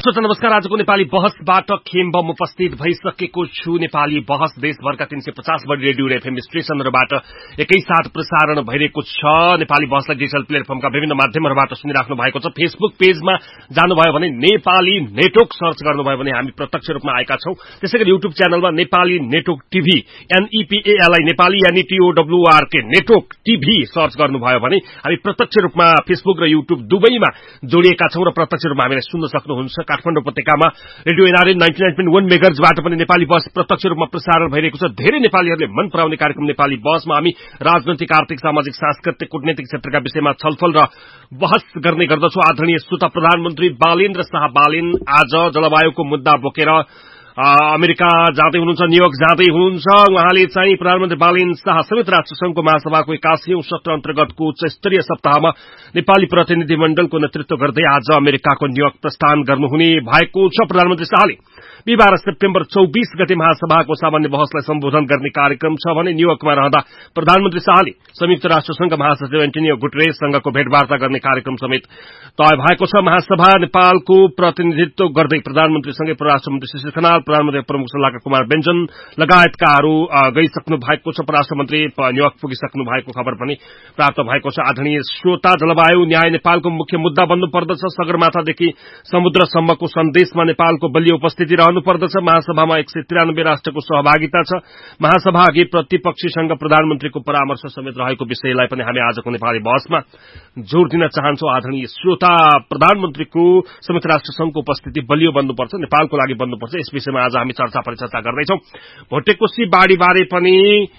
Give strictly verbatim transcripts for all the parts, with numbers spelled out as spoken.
श्रोता नमस्कार। आजको नेपाली बहसबाट खेम्बम उपस्थित भइसकेको छु। नेपाली बहस देशभरका तीन सय पचास बढी रेडियो र एफएम स्टेशनहरूबाट एकैसाथ प्रसारण भइरहेको छ। नेपाली बहसलाई डिजिटल प्लेटफर्मका विभिन्न माध्यमहरूबाट सुनिराख्नु भएको छ। फेसबुक पेजमा जानुभयो भने नेपाली नेटवर्क सर्च गर्नुभयो भने हामी प्रत्यक्ष रूपमा आएका छौं। त्यसैगरी युट्युब च्यानलमा Nepali network TV एनईपीएएलआई Nepali एनईटीओडब्ल्यूआरके network TV search गर्नुभयो भने हामी प्रत्यक्ष रूपमा फेसबुक र युट्युब दुवैमा जोडिएका छौं र प्रत्यक्ष रूपमा हामीलाई सुन्न सक्नुहुन्छ। काठमाडौँ उपत्यकामा radio NRN ninety nine point वन मेगाहर्जबाट पनि नेपाली बहस प्रत्यक्ष रूपमा प्रसारण भइरहेको छ। धेरै नेपालीहरूले मन पराउने कार्यक्रम नेपाली बहसमा हामी राजनैतिक, आर्थिक, सामाजिक, सांस्कृतिक, कूटनीतिक क्षेत्रका विषयमा छलफल र बहस गर्ने गर्दछौं। आदरणीय श्रोता, प्रधानमन्त्री बालेन्द्र शाह बालेन आज जलवायुको मुद्दा बोकेर अमेरिका जाँदै हुनुहुन्छ, न्यूयोर्क जाँदै हुनुहुन्छ। उहाँले चाहिँ प्रधानमन्त्री बालेन शाह संयुक्त राष्ट्र संघको महासभाको एकासीऔं सत्र अन्तर्गतको उच्च स्तरीय सप्ताहमा नेपाली प्रतिनिधि मण्डलको नेतृत्व गर्दै आज अमेरिकाको न्यूयोर्क प्रस्थान गर्नुहुने भएको छ। प्रधानमन्त्री शाहले बिहिबार सेप्टेम्बर चौबीस गते महासभाको सामान्य बहसलाई सम्बोधन गर्ने कार्यक्रम छ भने न्यूयोर्कमा रहँदा प्रधानमन्त्री शाहले संयुक्त राष्ट्र संघका महासचिव एन्टोनियो गुटेरेससँगको भेटवार्ता गर्ने कार्यक्रम समेत तय भएको छ। महासभा नेपालको प्रतिनिधित्व गर्दै प्रधानमन्त्रीसँगै परराष्ट्र मन्त्री श्री खनाल, प्रधानमन्त्री प्रमुख सल्लाहकार कुमार बेन्जन लगायतकाहरू गइसक्नु भएको छ। परराष्ट्र मन्त्री न्यूयोर्क पुगिसक्नु भएको खबर पनि प्राप्त भएको छ। आदरणीय श्रोता, जलवायु न्याय नेपालको मुख्य मुद्दा बन्नुपर्दछ। सगरमाथादेखि समुद्रसम्मको सन्देशमा नेपालको बलियो उपस्थिति रहनुपर्दछ। महासभामा एक सय त्रियानब्बे राष्ट्रको सहभागिता छ। महासभा अघि प्रतिपक्षीसँग प्रधानमन्त्रीको परामर्श समेत रहेको विषयलाई पनि हामी आजको नेपाली बहसमा जोड़ दिन चाहन्छौं। आदरणीय श्रोता, प्रधानमन्त्रीको संयुक्त राष्ट्र संघको उपस्थिति बलियो बन्नुपर्छ, नेपालको लागि बन्नुपर्छ। यस विषयमा आज हामी चर्चा परिचर्चा गर्दैछौं। भोटेकोशी बाढ़ीबारे पनि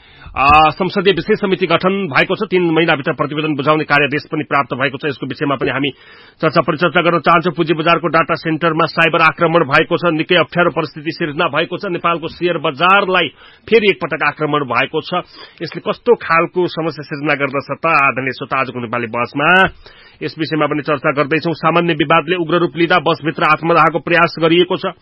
संसदीय विशेष समिति गठन भएको छ। तीन महिनाभित्र प्रतिवेदन बुझाउने कार्यादेश पनि प्राप्त भएको छ। यसको विषयमा पनि हामी चर्चा परिचर्चा गर्न चाहन्छौं। पुँजी बजारको डाटा सेन्टरमा साइबर आक्रमण भएको छ। निकै अप्ठ्यारो परिस्थिति सिर्जना भएको छ। नेपालको शेयर बजारलाई फेरि एकपटक आक्रमण भएको छ। यसले कस्तो खालको समस्या सिर्जना गर्दछ त? आदरणीय श्रोता, आजको नेपाली बहसमा यस विषयमा पनि चर्चा गर्दैछौं। सामान्य विवादले उग्र रूप लिँदा बसभित्र आत्मदाहको प्रयास गरिएको छ।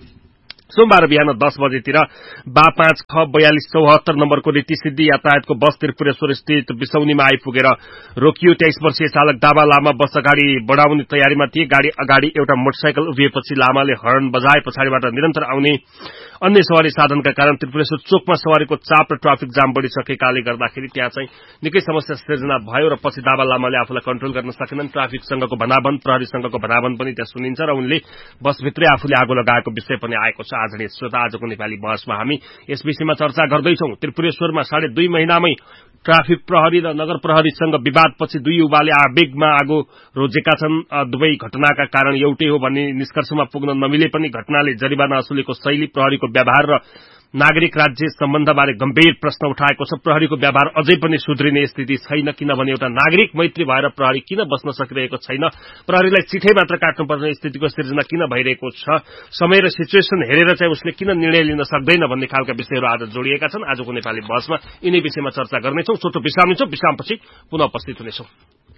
सोमबार बिहान दस बजेतिर बा पाँच ख बयालिस चौहत्तर नम्बरको रीति सिद्धि यातायातको बस त्रिपुरेश्वर स्थित बिसौनीमा आइपुगेर रोकियो। तेइस वर्षीय चालक दावा लामा बस अगाडि बढ़ाउने तयारीमा थिए। गाड़ी अगाडि एउटा मोटरसाइकल उभिएपछि लामाले हर्न बजाए। पछाडिबाट निरन्तर आउने अन्य सवारी साधनका कारण त्रिपुरेश्वर चोकमा सवारीको चाप र ट्राफिक जाम बढ़िसकेकाले गर्दाखेरि त्यहाँ चाहिँ निकै समस्या सिर्जना भयो र पछि दावा लामाले आफूलाई कन्ट्रोल गर्न सकेनन्। ट्राफिकसँगको भनाभन, प्रहरीसँगको भनाभन पनि त्यहाँ सुनिन्छ र उनले बसभित्रै आफूले आगो लगाएको विषय पनि आएको छ। आदरणीय श्रोता, आजको नेपाली बहसमा हामी यस विषयमा चर्चा गर्दैछौं। त्रिपुरेश्वरमा साढे दुई महिनामै ट्राफिक प्रहरी र नगर प्रहरीसँग विवादपछि दुई युवाले आवेगमा आगो रोजेका छन्। दुवै घटनाका कारण एउटै हो भन्ने निष्कर्षमा पुग्न नमिले पनि घटनाले जरिवाना असुलेको शैली, प्रहरीको व्यवहार र नागरिक राज्य सम्बन्धबारे गम्भीर प्रश्न उठाएको छ। प्रहरीको व्यवहार अझै पनि सुध्रिने स्थिति छैन, किनभने एउटा नागरिक मैत्री भएर प्रहरी किन बस्न सकिरहेको छैन? प्रहरीलाई चिठै मात्र काट्नुपर्ने स्थितिको सिर्जना किन भइरहेको छ? समय र सिचुएसन हेरेर चाहिँ उसले किन निर्णय लिन सक्दैन भन्ने खालका विषयहरू आज जोडिएका छन्। आजको नेपाली बहसमा यिनै विषयमा चर्चा गर्नेछौं। छोटो विश्राम लिन्छौं। विश्रामपछि पुनः उपस्थित हुनेछौं।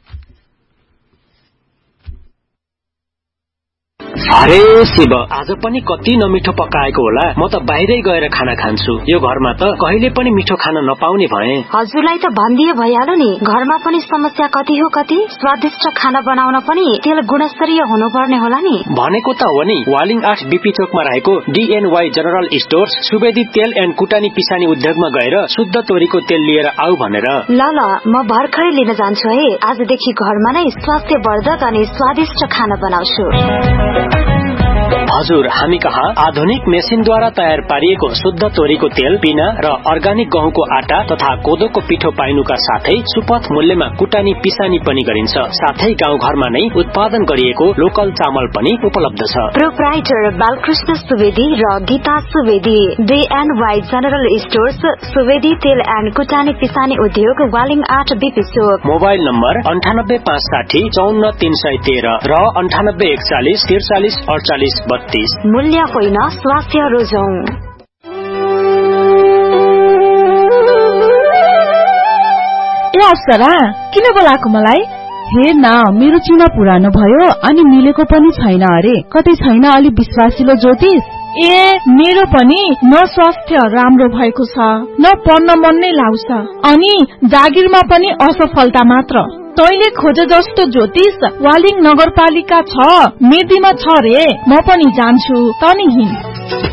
अरे शिव, आज पनि कति नमिठो पकाएको होला। म त बाहिरै गएर खाना खान्छु। यो घरमा त कहिले पनि मिठो खाना नपाउने भए। हजुरलाई त भनिदिए भइहाल्यो नि। घरमा पनि समस्या कति हो कति। स्वादिष्ट खाना बनाउन पनि तेल गुणस्तरीय हुनुपर्ने होला नि। भनेको त हो नि। वालिङ आठ बीपी चोकमा रहेको डीएनवाई जनरल स्टोर्स सुवेदी तेल एन्ड कुटानी पिसानी उद्योगमा गएर शुद्ध तोरीको तेल लिएर आऊ भनेर। ल ल, म भर्खरै लिन जान्छु है। आजदेखि घरमा नै स्वास्थ्यवर्धक अनि स्वादिष्ट खाना बनाउँछु। हजुर, हामी कहाँ आधुनिक मेसिनद्वारा तयार पारिएको शुद्ध तोरीको तेल, पिना र अर्गानिक गहुँको आटा तथा कोदोको पिठो पाइनुका साथै सुपथ मूल्यमा कुटानी पिसानी पनि गरिन्छ। साथै गाउँघरमा नै उत्पादन गरिएको लोकल चामल पनि उपलब्ध छ। प्रोप्राइटर बालकृष्ण सुवेदी र गीता सुवेदी, डीएनवाई जनरल स्टोर्स, सुवेदी तेल एन्ड कुटानी पिसानी उद्योग, वालिङ आठ बीपी चोक। मोबाइल नम्बर अन्ठानब्बे पाँच साठी चौन्न तीन सय तेह्र र अन्ठानब्बे एकचालिस त्रिचालिस अडचालिस बत्तीस। मूल्य होइन, स्वास्थ्य रोजौं। ए अप्सरा, किन बोलाएको मलाई? हेर न, मेरो चुना पुरानो भयो अनि मिलेको पनि छैन अरे। कतै छैन अलि विश्वासिलो ज्योतिष? ए मेरो पनि न स्वास्थ्य राम्रो भएको छ, न पढ्न मन नै लाग्छ, अनि जागिरमा पनि असफलता मात्र। तैले खोजे जस्तो ज्योतिष वालिङ नगरपालिका छ मेदीमा छ रे। म पनि जान्छु, तनी हिँड।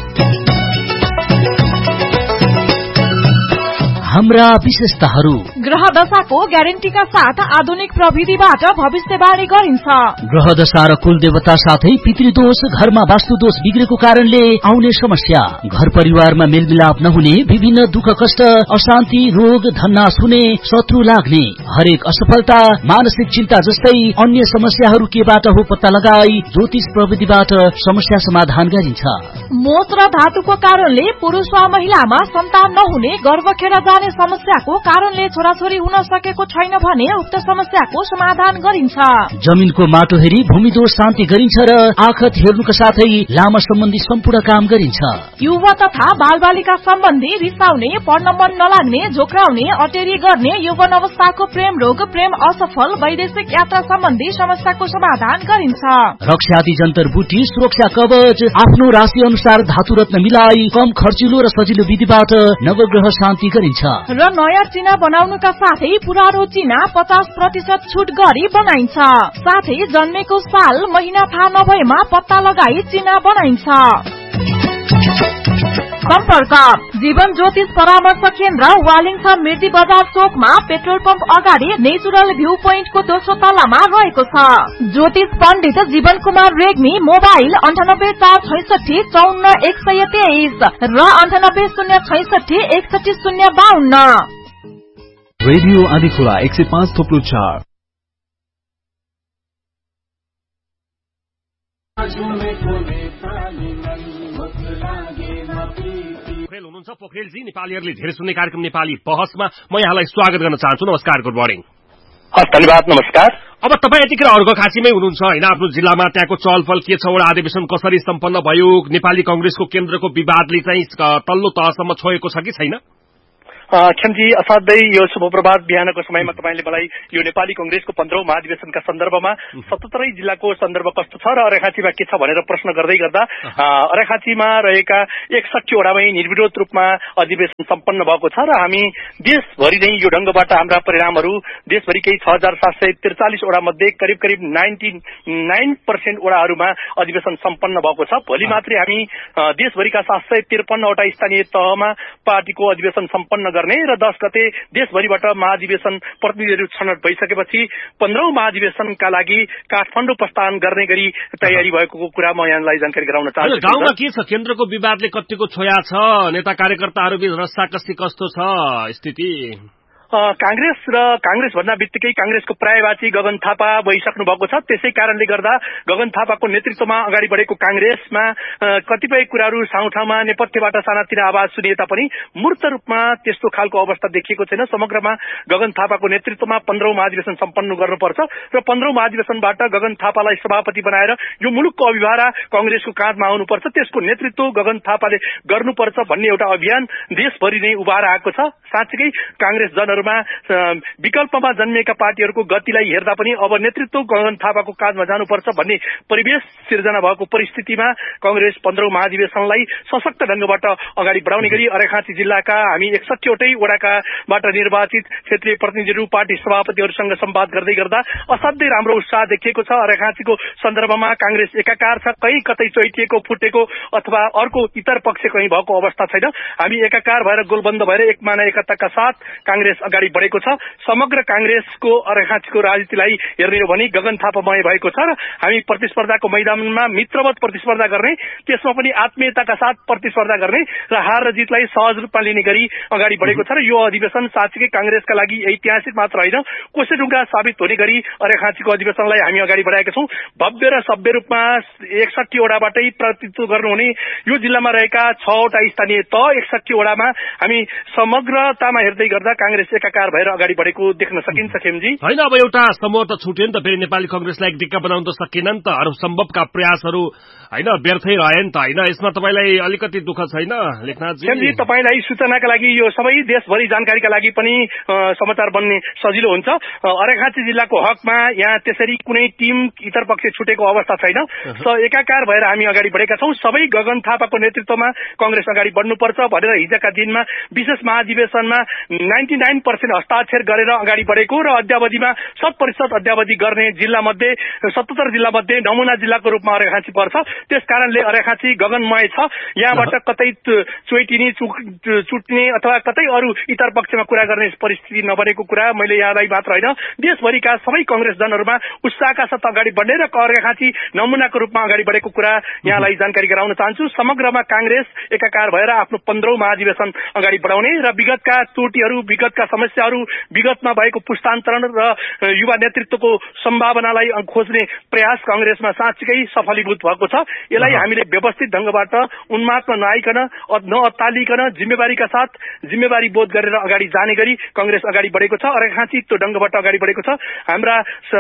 हाम्रा विशेषताहरू ग्रह दशाको ग्यारेन्टीका साथ आधुनिक प्रविधिबाट भविष्यवाणी गरिन्छ। ग्रह दशा र कुल देवता साथै पितृदोष, घरमा वास्तुदोष बिग्रेको कारणले आउने समस्या, घर परिवारमा मेलमिलाप नहुने, विभिन्न दुःख कष्ट, अशान्ति, रोग, धननाश हुने, शत्रु लाग्ने, हरेक असफलता, मानसिक चिन्ता जस्तै अन्य समस्याहरू केबाट हो पत्ता लगाई ज्योतिष प्रविधिबाट समस्या समाधान गरिन्छ। मोच र धातुको कारणले पुरुष वा महिलामा सन्तान नहुने, गर्भ खेर जाने समस्याको कारणले छोराछोरी हुन सकेको छैन भने उक्त समस्याको समाधान गरिन्छ। जमिनको माटो हेरी भूमिदोष शान्ति गरिन्छ र आखत हेर्नुका साथै लामा सम्बन्धी सम्पूर्ण काम गरिन्छ। युवा तथा बालबालिका सम्बन्धी रिसाउने, पढ्न मन नलाग्ने, झोक्राउने, अटेरी गर्ने, यौवन अवस्थाको प्रेम रोग, प्रेम असफल, वैदेशिक यात्रा सम्बन्धी समस्याको समाधान गरिन्छ। रक्षादि जन्तर बुटी, सुरक्षा कवच, आफ्नो राशि अनुसार धातु रत्न मिलाई कम खर्चिलो र सजिलो विधिबाट नवग्रह शान्ति गरिन्छ। र नयाँ चिना बनाउनुका साथै पुरानो चिना पचास प्रतिशत छुट गरी बनाइन्छ। साथै जन्मेको साल महिना थाहा नभएमा पत्ता लगाई चिना बनाइन्छ। सम्पर्क जीवन ज्योतिष परामर्श केन्द्र वालिङ छ मिर्दी बजार चोकमा पेट्रोल पम्प अगाडि नेचुरल भ्यू पोइन्टको दोस्रो तलामा रहेको छ। ज्योतिष पण्डित जीवन कुमार रेग्मी, मोबाइल अन्ठानब्बे चार छैसठी चौन्न एक सय तेइस र अन्ठानब्बे शून्य छैसठी एकसठी शून्य बाहन्न। रेडियो आदिखोला एक सय पाँच थोप्लो चार। हुनुहुन्छ पोखरेलजी, नेपालीहरूले धेरै सुन्ने कार्यक्रम नेपाली बहसमा म यहाँलाई स्वागत गर्न चाहन्छु। नमस्कार, गुड मर्निङ। हस्, धन्यवाद, नमस्कार। अब तपाईँ यतिखेर अर्घखाँचीमै हुनुहुन्छ होइन? आफ्नो जिल्लामा त्यहाँको चलफल के छ, वडा अधिवेशन कसरी सम्पन्न भयो, नेपाली कंग्रेसको केन्द्रको विवादले चाहिँ तल्लो तहसम्म छोएको छ कि छैन? क्षमजी, असाध्यै यो शुभ प्रभात बिहानको समयमा तपाईले मलाई यो नेपाली कंग्रेसको पन्ध्रौं महाधिवेशनका सन्दर्भमा सतहत्तरै जिल्लाको सन्दर्भ कस्तो छ र अरेखाँचीमा के छ भनेर प्रश्न गर्दै गर्दा अरेखाँचीमा रहेका एकसठी वडामै निर्विरोध रूपमा अधिवेशन सम्पन्न भएको छ र हामी देशभरि नै यो ढंगबाट हाम्रा परिणामहरू देशभरिकै छ हजार सात सय त्रिचालिस वडा मध्ये करिब करिब नाइन्टी नाइन पर्सेन्ट वडाहरूमा अधिवेशन सम्पन्न भएको छ। भोलि मात्रै हामी देशभरिका सात सय त्रिपन्नवटा स्थानीय तहमा पार्टीको अधिवेशन सम्पन्न गर्ने र दस गते देशभरिबाट महाधिवेशन प्रतिनिधिहरू छनौट भइसकेपछि पन्ध्रौं महाधिवेशनका लागि काठमाडौँ प्रस्थान गर्ने गरी तयारी भएको कुरा म यहाँलाई जानकारी गराउन चाहन्छु। गाउँमा के छ, केन्द्रको विवादले कतिको छोया छ, नेता कार्यकर्ताहरू बीच रस्साकस्सी कस्तो छ स्थिति? कांग्रेस र कांग्रेस भन्दा बित्तिकै कांग्रेसको प्रायवाची गगन थापा भइसक्नु भएको छ। त्यसै कारणले गर्दा गगन थापाको नेतृत्वमा अगाडि बढेको कांग्रेसमा कतिपय कुराहरू ठाउँ ठाउँमा नेपथ्यबाट सानातिना आवाज सुनिए तापनि मूर्त रूपमा त्यस्तो खालको अवस्था देखिएको छैन। समग्रमा गगन थापाको नेतृत्वमा पन्ध्रौं महाधिवेशन सम्पन्न गर्नुपर्छ र पन्ध्रौं महाधिवेशनबाट गगन थापालाई सभापति बनाएर यो मुलुकको अभिभारा कांग्रेसको काँधमा आउनुपर्छ, त्यसको नेतृत्व गगन थापाले गर्नुपर्छ भन्ने एउटा अभियान देशभरि नै उभार आएको छ। साँच्चै कांग्रेस जनहरूमा विकल्पमा जन्मिएका पार्टीहरूको गतिलाई हेर्दा पनि अब नेतृत्व गगन थापाको काँधमा जानुपर्छ भन्ने परिवेश सिर्जना भएको परिस्थितिमा कांग्रेस पन्ध्रौं महाधिवेशनलाई सशक्त ढंगबाट अगाडि बढाउने गरी अरेखाँची जिल्लाका हामी एकसठी वटै वडाकाबाट निर्वाचित क्षेत्रीय प्रतिनिधिहरू पार्टी सभापतिहरूसँग संवाद गर्दै गर्दा असाध्यै राम्रो उत्साह देखिएको छ। अरेखाँचीको सन्दर्भमा कांग्रेस एकाकार छ, कहीँ कतै चोइटिएको फुटेको अथवा अर्को इतर पक्ष कहीँ भएको अवस्था छैन। हामी एकाकार भएर गोलबन्द भएर एकमाना एकताका साथ कांग्रेस अगाडि बढेको छ। समग्र कांग्रेसको अरेखाँचीको राजनीतिलाई हेर्ने हो भने गगन थापामय भएको छ र हामी प्रतिस्पर्धाको मैदानमा मित्रवत प्रतिस्पर्धा गर्ने, त्यसमा पनि आत्मीयताका साथ प्रतिस्पर्धा गर्ने र हार र जितलाई सहज रूपमा लिने गरी अगाडि बढेको छ र यो अधिवेशन साँच्चै कांग्रेसका लागि ऐतिहासिक मात्र होइन, कोसेढुङ्गा साबित हुने गरी अरेखाँचीको अधिवेशनलाई हामी अगाडि बढाएका छौं। भव्य र सभ्य रूपमा एकसठी वडाबाटै प्रतिनिधित्व गर्नुहुने यो जिल्लामा रहेका छवटा स्थानीय तह एकसठी वडामा हामी समग्रतामा हेर्दै गर्दा कांग्रेस एकाकार भएर अगाडि बढेको देख्न सकिन्छ। खेमजी होइन, अब एउटा समूह त छुट्यो नि त, फेरि नेपाली कंग्रेसलाई एक दिक्क बनाउन त सकिएन नि त, अरू सम्भवका प्रयासहरू होइन व्यर्थै रहे नि त होइन? यसमा तपाईलाई अलिकति दुःख छैन लेखनाथजी? खेमजी, तपाईलाई सूचनाका लागि यो सबै देशभरि जानकारीका लागि पनि समाचार बन्ने सजिलो हुन्छ। अरेखाँची जिल्लाको हकमा यहाँ त्यसरी कुनै टिम इतर पक्ष छुटेको अवस्था छैन। एकाकार भएर हामी अगाडि बढेका छौं। सबै गगन थापाको नेतृत्वमा कांग्रेस अगाडि बढ्नुपर्छ भनेर हिजोका दिनमा विशेष महाधिवेशनमा नाइन्टी नाइन पर्सेन्ट हस्ताक्षर गरेर अगाडि बढेको र अद्यावधिमा शत प्रतिशत अद्यावधि गर्ने जिल्ला मध्ये सतहत्तर जिल्ला मध्ये नमुना जिल्लाको रूपमा अर्घाखाँची पर्छ। त्यस कारणले अर्घाखाँची गगनमय छ। यहाँबाट कतै चोइटिने चुट्ने अथवा कतै अरू इतर पक्षमा कुरा गर्ने परिस्थिति नबनेको कुरा मैले यहाँलाई मात्र होइन देशभरिका सबै कांग्रेस जनहरूमा उत्साहका साथ अगाडि बढ्ने र अर्घाखाँची नमुनाको रूपमा अगाडि बढेको कुरा यहाँलाई जानकारी गराउन चाहन्छु। समग्रमा कांग्रेस एकाकार भएर आफ्नो पन्ध्रौं महाधिवेशन अगाडि बढाउने र विगतका त्रुटिहरू विगतका समस्याहरू विगतमा भएको पुस्तान्तरण र युवा नेतृत्वको सम्भावनालाई खोज्ने प्रयास कांग्रेसमा साँच्चै सफलीभूत भएको छ। यसलाई हामीले व्यवस्थित ढंगबाट उन्मादमा नआइकन नअत्तालिकन जिम्मेवारीका साथ जिम्मेवारी बोध गरेर अगाडि जाने गरी कांग्रेस अगाडि बढेको छ। अर्घाखाँची त्यो ढंगबाट अगाडि बढेको छ। हाम्रा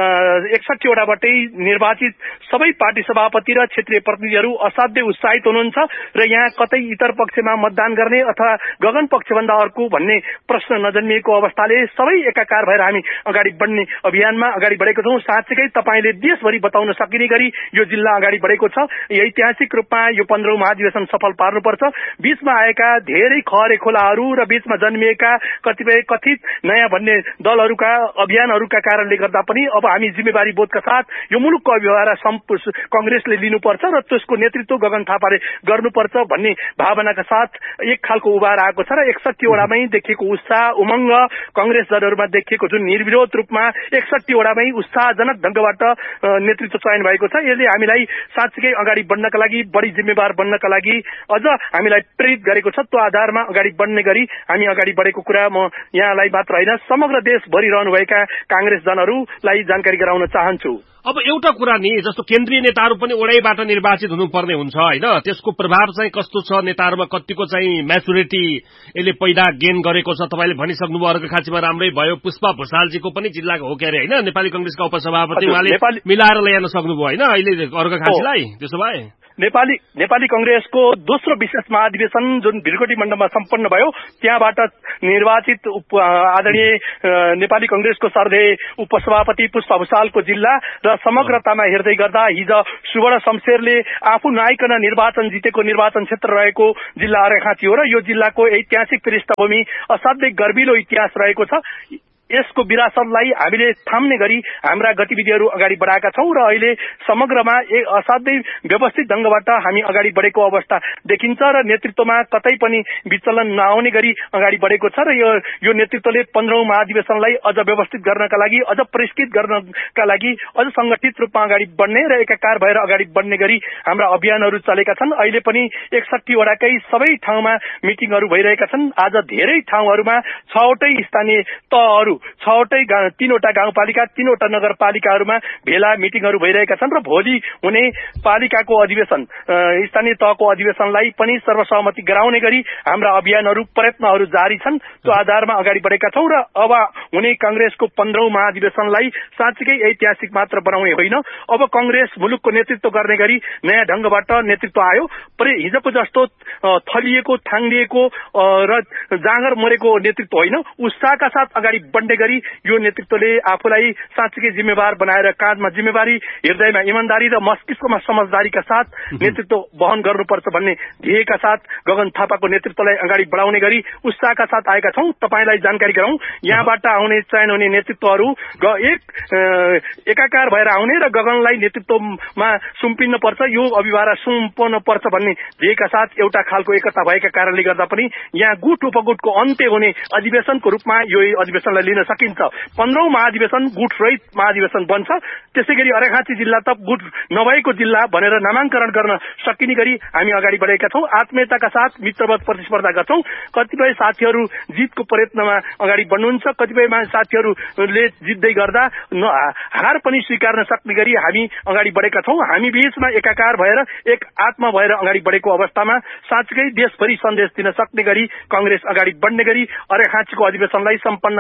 एकसठी वटाबाटै निर्वाचित सबै पार्टी सभापति र क्षेत्रीय प्रतिनिधिहरू असाध्यै उत्साहित हुनुहुन्छ र यहाँ कतै इतर पक्षमा मतदान गर्ने अथवा गगन पक्षभन्दा अर्को भन्ने प्रश्न नजन्मिएको अवस्थाले सबै एकाकार भएर हामी अगाडि बढ्ने अभियानमा अगाडि बढेको छौं। साँच्चै तपाईले देशभरि बताउन सकिने गरी यो जिल्ला अगाडि बढेको छ। ऐतिहासिक रूपमा यो पन्ध्रौं महाधिवेशन सफल पार्नुपर्छ। बीचमा आएका धेरै खहरे खोलाहरू र बीचमा जन्मिएका कतिपय कथित नयाँ भन्ने दलहरूका अभियानहरूका कारणले गर्दा पनि अब हामी जिम्मेवारी बोधका साथ यो मुलुकको अभिभावना कांग्रेसले लिनुपर्छ र त्यसको नेतृत्व गगन थापाले गर्नुपर्छ भन्ने भावनाका साथ एक खालको उभार आएको छ र एकसठी वडामै देखिएको उत्साह उमंग कांग्रेस दलहरूमा देखिएको जुन निर्विरोध रूपमा एकसठी वडामै उत्साहजनक ढंगबाट नेतृत्व चयन भएको छ। यसले हामीलाई साँच्चै अगाडि बढ्नका लागि बढी जिम्मेवार बन्नका लागि अझ हामीलाई प्रेरित गरेको छ। त्यो आधारमा अगाडि बढ्ने गरी हामी अगाडि बढेको कुरा म यहाँलाई मात्र होइन समग्र देशभरि रहनुभएका कांग्रेस जनहरूलाई जानकारी गराउन चाहन्छु। अब एउटा कुरा नि जस्तो केन्द्रीय नेताहरू पनि वडाइबाट निर्वाचित हुनुपर्ने हुन्छ हैन त्यसको प्रभाव चाहिँ कस्तो छ नेताहरूमा कतिको चाहिँ म्याचुरिटी यसले पैदा गेन गरेको छ तपाईले भनिसक्नुभयो अर्घाखाँचीमा राम्रै भयो पुष्पा भुसालजीको पनि जिल्लाको हो के अरे हैन नेपाली कांग्रेसका उपसभापति उहाँले मिलाएर ल्याउन सक्नुभयो हैन अहिले अर्घाखाँचीलाई त्यसो भए नेपाली नेपाली कांग्रेसको दोस्रो विशेष महाधिवेशन जुन भिरकोटी मण्डपमा सम्पन्न भयो त्यहाँबाट निर्वाचित आदरणीय नेपाली कांग्रेसको सर्वे उपसभापति पुष्पा भुसालको जिल्ला र समग्रतामा हेर्दै गर्दा हिज सुवर्ण शमशेरले आफू नआइकन निर्वाचन जितेको निर्वाचन क्षेत्र रहेको जिल्ला अर्घाखाँची हो र यो जिल्लाको ऐतिहासिक पृष्ठभूमि असाध्यै गर्विलो इतिहास रहेको छ। यसको विरासतलाई हामीले थाम्ने गरी हाम्रा गतिविधिहरू अगाडि बढाएका छौं र अहिले समग्रमा एक असाध्यै व्यवस्थित ढंगबाट हामी अगाडि बढेको अवस्था देखिन्छ र नेतृत्वमा कतै पनि विचलन नआउने गरी अगाडि बढेको छ र यो यो नेतृत्वले पन्ध्रौं महाधिवेशनलाई अझ व्यवस्थित गर्नका लागि अझ परिष्कृत गर्नका लागि अझ संगठित रूपमा अगाडि बढ्ने र एकाकार भएर अगाडि बढ्ने गरी हाम्रा अभियानहरू चलेका छन्। अहिले पनि एकसठी वडाकै सबै ठाउँमा मिटिङहरू भइरहेका छन्। आज धेरै ठाउँहरूमा छवटै स्थानीय तहहरू छवटै तीनवटा गाउँपालिका तीनवटा नगरपालिकाहरूमा भेला मिटिङहरू भइरहेका छन् र भोलि हुने पालिकाको अधिवेशन स्थानीय तहको अधिवेशनलाई पनि सर्वसहमति गराउने गरी हाम्रा अभियानहरू प्रयत्नहरू जारी छन्। त्यो आधारमा अगाडि बढेका छौं र अब हुने कांग्रेसको पन्ध्रौं महाधिवेशनलाई साँच्चै ऐतिहासिक मात्र बनाउने होइन अब कांग्रेस मुलुकको नेतृत्व गर्ने गरी नयाँ ढंगबाट नेतृत्व आयो। हिजोको जस्तो थलिएको थाङ्दिएको र जाँगर मरेको नेतृत्व होइन उत्साहका साथ अगाडि बढ्ने गरी यो नेतृत्वले आफूलाई साँच्चै जिम्मेवार बनाएर काँधमा जिम्मेवारी हृदयमा इमानदारी र मस्तिष्कमा समझदारीका साथ नेतृत्व वहन गर्नुपर्छ भन्ने ध्येयका साथ गगन थापाको नेतृत्वलाई अगाडि बढाउने गरी उत्साहका साथ आएका छौं। तपाईलाई जानकारी गराउँ यहाँबाट आउने चयन हुने नेतृत्वहरू एक एकाकार भएर आउने र गगनलाई नेतृत्वमा सुम्पिन्न पर्छ यो अभिभारा सुम्पन्न पर्छ भन्ने ध्येयका साथ एउटा खालको एकता भएका कारणले गर्दा पनि यहाँ गुट उपगुटको अन्त्य हुने अधिवेशनको रूपमा यो अधिवेशनलाई लिन सकिन्छ। पन्ध्रौं महाधिवेशन गुट रहित महाधिवेशन बन्छ। त्यसैगरी अर्घाखाँची जिल्ला त गुट नभएको जिल्ला भनेर नामाङ्करण गर्न सकिने गरी हामी अगाडि बढेका छौं। आत्मीयताका साथ मित्रवत प्रतिस्पर्धा गर्छौं। कतिपय साथीहरू जितको प्रयत्नमा अगाडि बढ्नुहुन्छ कतिपय साथीहरूले जित्दै गर्दा हार पनि स्वीकार्न सक्ने गरी हामी अगाडि बढेका छौं। हामी बीचमा एकाकार भएर एक आत्मा भएर अगाडि बढेको अवस्थामा साँच्चै देशभरि सन्देश दिन सक्ने गरी कांग्रेस अगाडि बढ्ने गरी अर्घाखाँचीको अधिवेशनलाई सम्पन्न गर्ने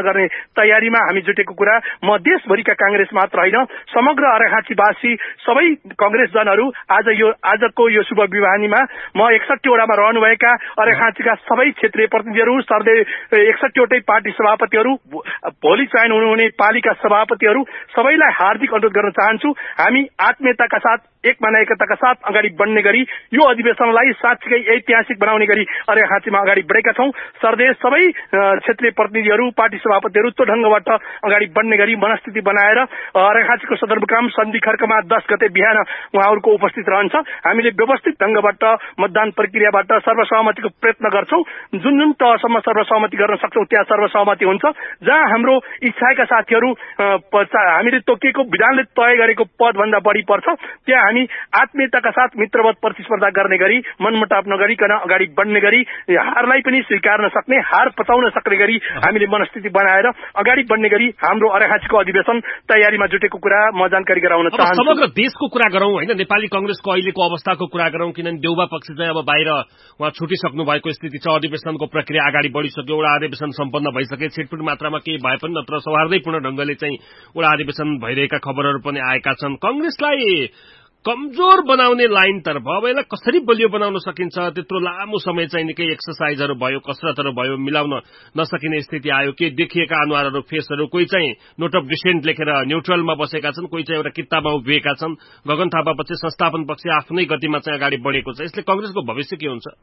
तयारीमा हामी जुटेको कुरा म देशभरिका कांग्रेस मात्र होइन समग्र अर्घाखाँचीवासी सबै कांग्रेसजनहरू आज यो आजको यो शुभ विवाहनीमा म एकसठी वटामा रहनुभएका अर्घाखाँचीका सबै क्षेत्रीय प्रतिनिधिहरू सर्दै एकसठी वटै पार्टी सभापतिहरू भोलि चयन हुनुहुने पालिका सभापतिहरू सबैलाई हार्दिक अनुरोध गर्न चाहन्छु हामी आत्मीयताका साथ एक मानवताका साथ अगाडि बढ्ने गरी यो अधिवेशनलाई साँच्चै ऐतिहासिक बनाउने गरी अर्घाखाँचीमा अगाडि बढेका छौं सरदेश सबै क्षेत्रीय प्रतिनिधिहरू पार्टी सभापतिहरू त्यो ढंगबाट अगाडि बढ्ने गरी मनस्थिति बनाएर अर्घाखाँचीको सदरमुकाम सन्धि खर्कमा दस गते बिहान उहाँहरूको उपस्थित रहन्छ हामीले व्यवस्थित ढंगबाट मतदान प्रक्रियाबाट सर्वसहमतिको प्रयत्न गर्छौं जुन जुन तहसम्म सर्वसहमति गर्न सक्छौं त्यहाँ सर्वसहमति हुन्छ जहाँ हाम्रो इच्छाका साथीहरू हामीले तोकिएको विधानले तय गरेको पद भन्दा बढी पर्छ त्यहाँ हामी आत्मीयताका साथ मित्रवत प्रतिस्पर्धा गर्ने गरी मनमुटाव नगरिकन अगाडि बढ्ने गरी हारलाई पनि स्वीकार्न सक्ने हार पचाउन सक्ने गरी हामीले मनस्थिति बनाएर अगाडि बढ्ने गरी हाम्रो अर्घाखाँचीको अधिवेशन तयारीमा जुटेको कुरा म जानकारी गराउन चाहन्छु समग्र देशको कुरा गरौं हैन नेपाली कांग्रेसको अहिलेको अवस्थाको कुरा गरौं किनभने देउबा पक्ष चाहिँ अब बाहिर उहाँ छुटिसक्नु भएको स्थिति छ अधिवेशनको प्रक्रिया अगाडि बढिसक्यो एउटा अधिवेशन सम्पन्न भइसके छिटपुट मात्रामा केही भए पनि नत्र सौहार्दैपूर्ण ढंगले चाहिँ एउटा अधिवेशन भइरहेका खबरहरू पनि आएका छन् कांग्रेसलाई कमजोर बनाउने लाइन तर्फ अब यसलाई कसरी बलियो बनाउन सकिन्छ त्यत्रो लामो समय चाहिँ निकै एक्सरसाइजहरू भयो कसरतहरू भयो मिलाउन नसकिने स्थिति आयो के देखिएका अनुहारहरू फेसहरू कोही चाहिँ नोट अफ डिसेन्ट लेखेर न्यूट्रलमा बसेका छन् कोही चाहिँ एउटा किताबमा उभिएका छन् गगन थापा पछि संस्थापन पक्ष आफ्नै गतिमा चाहिँ अगाडि बढेको छ यसले कांग्रेसको भविष्य के हुन्छ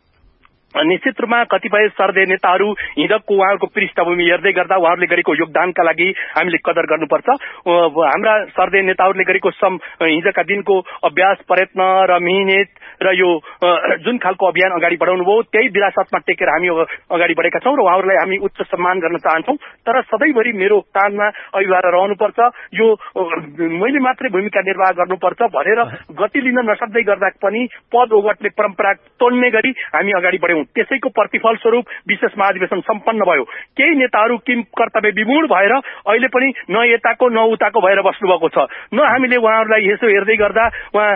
निश्चित रूपमा कतिपय सर्दे नेताहरू हिजोको उहाँहरूको पृष्ठभूमि हेर्दै गर्दा उहाँहरूले गरेको योगदानका लागि हामीले कदर गर्नुपर्छ हाम्रा सर्दे नेताहरूले गरेको हिजोका दिनको अभ्यास प्रयत्न र मिहिनेत र यो जुन खालको अभियान अगाडि बढाउनु भयो त्यही विरासतमा टेकेर हामी अगाडि बढेका छौं र उहाँहरूलाई हामी उच्च सम्मान गर्न चाहन्छौं तर सधैँभरि मेरो कानमा अभिभार रहनुपर्छ यो मैले मात्रै भूमिका निर्वाह गर्नुपर्छ भनेर गति लिन नसक्दै गर्दा पनि पद ओगट्ने परम्परा तोड्ने गरी हामी अगाडि बढ्यौं त्यसैको प्रतिफल स्वरूप विशेष महाधिवेशन सम्पन्न भयो केही नेताहरू किम कर्तव्य विमूढ भएर अहिले पनि न यताको न उताको भएर बस्नु भएको छ न हामीले उहाँहरूलाई यसो हेर्दै गर्दा उहाँ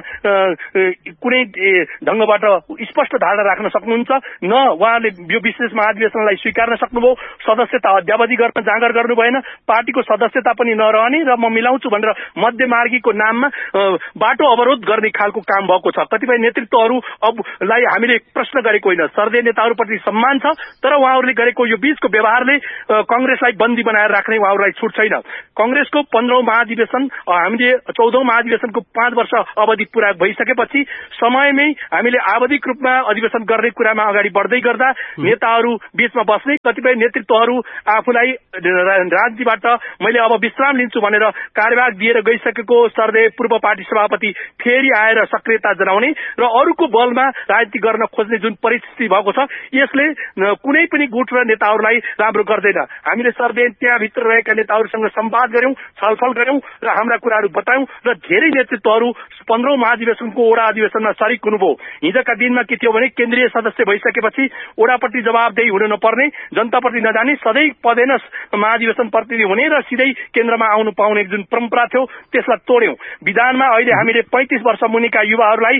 कुनै ढंगबाट स्पष्ट धारणा राख्न सक्नुहुन्छ न उहाँले यो विशेष महाधिवेशनलाई स्वीकार्न सक्नुभयो सदस्यता अध्यावधि गर्न जाँगर गर्नु भएन पार्टीको सदस्यता पनि नरहने र म मिलाउँछु भनेर मध्यमार्गीको नाममा बाटो अवरोध गर्ने खालको काम भएको छ कतिपय नेतृत्वहरूलाई हामीले प्रश्न गरेको होइन सर्दे नेताहरूप्रति सम्मान छ तर उहाँहरूले गरेको यो बीचको व्यवहारले कांग्रेसलाई बन्दी बनाएर राख्ने उहाँहरूलाई छुट छैन कांग्रेसको पन्ध्रौं महाधिवेशन हामीले चौधौं महाधिवेशनको पाँच वर्ष अवधि पूरा भइसकेपछि समयमै हामीले आवधिक रूपमा अधिवेशन गर्ने कुरामा अगाडि बढ्दै गर्दा नेताहरू बीचमा बस्ने कतिपय नेतृत्वहरू आफूलाई राजनीतिबाट मैले अब विश्राम लिन्छु भनेर कार्यभार दिएर गइसकेको सर्दे पूर्व पार्टी सभापति फेरि आएर सक्रियता जनाउने र अरूको बलमा राजनीति गर्न खोज्ने जुन परिस्थिति भएको छ यसले कुनै पनि गुट र नेताहरूलाई राम्रो गर्दैन हामीले सर्दे त्यहाँभित्र रहेका नेताहरूसँग संवाद गर्यौं छलफल गर्यौं र हाम्रा कुराहरू बतायौं र धेरै नेतृत्वहरू पन्ध्रौं महाधिवेशनको ओडा अधिवेशनमा सरिक हुनुभयो हिजोका दिनमा के थियो भने केन्द्रीय सदस्य भइसकेपछि ओडापट्टि जवाबदेही हुन नपर्ने जनताप्रति नजाने सधैँ पदेन महाधिवेशन प्रतिनिधि हुने र सिधै केन्द्रमा आउनु पाउने जुन परम्परा थियो त्यसलाई तोड्यौं विधानमा अहिले हामीले पैंतीस वर्ष मुनिका युवाहरूलाई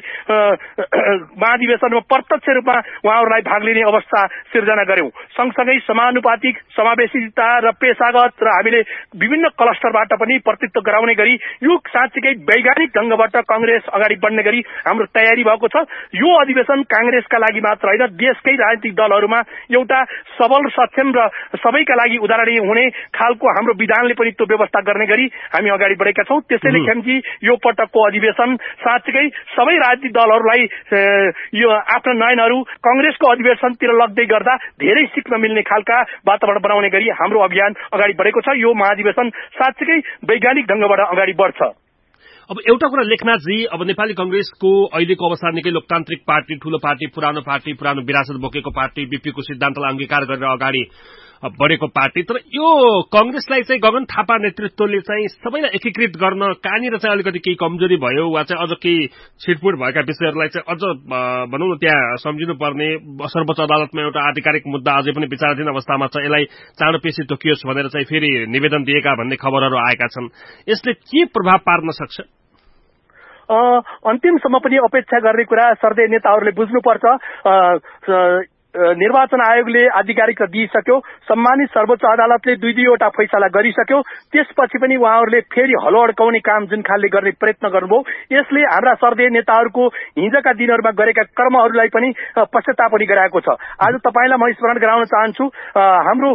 महाधिवेशनमा प्रत्यक्ष रूपमा उहाँहरूलाई भाग लिने अवस्था सिर्जना गर्यौं सँगसँगै समानुपातिक समावेशिता र पेशागत र हामीले विभिन्न क्लस्टरबाट पनि प्रतिनिधित्व गराउने गरी यो साँच्चै वैज्ञानिक ढंगबाट कांग्रेस अगाडि बढ्ने गरी हाम्रो तयारी भएको छ यो अधिवेशन कांग्रेसका लागि मात्र होइन देशकै राजनीतिक दलहरूमा एउटा सबल सक्षम र सबैका लागि उदाहरणीय हुने खालको हाम्रो विधानले पनि त्यो व्यवस्था गर्ने गरी हामी अगाडि बढेका छौं त्यसैले खेमजी यो पटकको अधिवेशन साँच्चै सबै राजनीतिक दलहरूलाई यो आफ्ना नयनहरू कांग्रेसको अधिवेशनतिर लग्दै गर्दा धेरै सिक्न मिल्ने खालका वातावरण बनाउने गरी हाम्रो अभियान अगाडि बढेको छ यो महाधिवेशन साँच्चै वैज्ञानिक ढंगबाट अगाडि बढ्छ अब एउटा कुरा लेखनाथजी अब नेपाली कांग्रेसको अहिलेको अवस्था निकै लोकतान्त्रिक पार्टी ठूलो पार्टी पुरानो पार्टी पुरानो विरासत बोकेको पार्टी बीपीको सिद्धान्तलाई अंगीकार गरेर अगाडि बढेको पार्टी तर यो कांग्रेसलाई चाहिँ गगन थापा नेतृत्वले चाहिँ सबैलाई एकीकृत गर्न कहाँनिर चाहिँ अलिकति केही कमजोरी भयो वा चाहिँ अझ केही छिटपुट भएका विषयहरूलाई चाहिँ अझ भनौँ न त्यहाँ सम्झिनु पर्ने सर्वोच्च अदालतमा एउटा आधिकारिक मुद्दा अझै पनि विचाराधीन अवस्थामा छ यसलाई चाँडो पेशी तोकियोस् भनेर चाहिँ फेरि निवेदन दिएका भन्ने खबरहरू आएका छन् यसले के प्रभाव पार्न सक्छ अन्तिमसम्म पनि अपेक्षा गर्ने कुरा सर्दे नेताहरूले बुझ्नुपर्छ निर्वाचन आयोगले आधिकारिकता दिइसक्यो, सम्मानित सर्वोच्च अदालतले दुई दुईवटा फैसला गरिसक्यो। त्यसपछि पनि उहाँहरूले फेरि हलो अड्काउने काम जुन खालले गर्ने प्रयत्न गर्नुभयो, यसले हाम्रा सर्देय नेताहरूको हिजोका दिनहरूमा गरेका कर्महरूलाई पनि पश्चातापनी गराएको छ। आज तपाईँलाई म स्मरण गराउन चाहन्छु, हाम्रो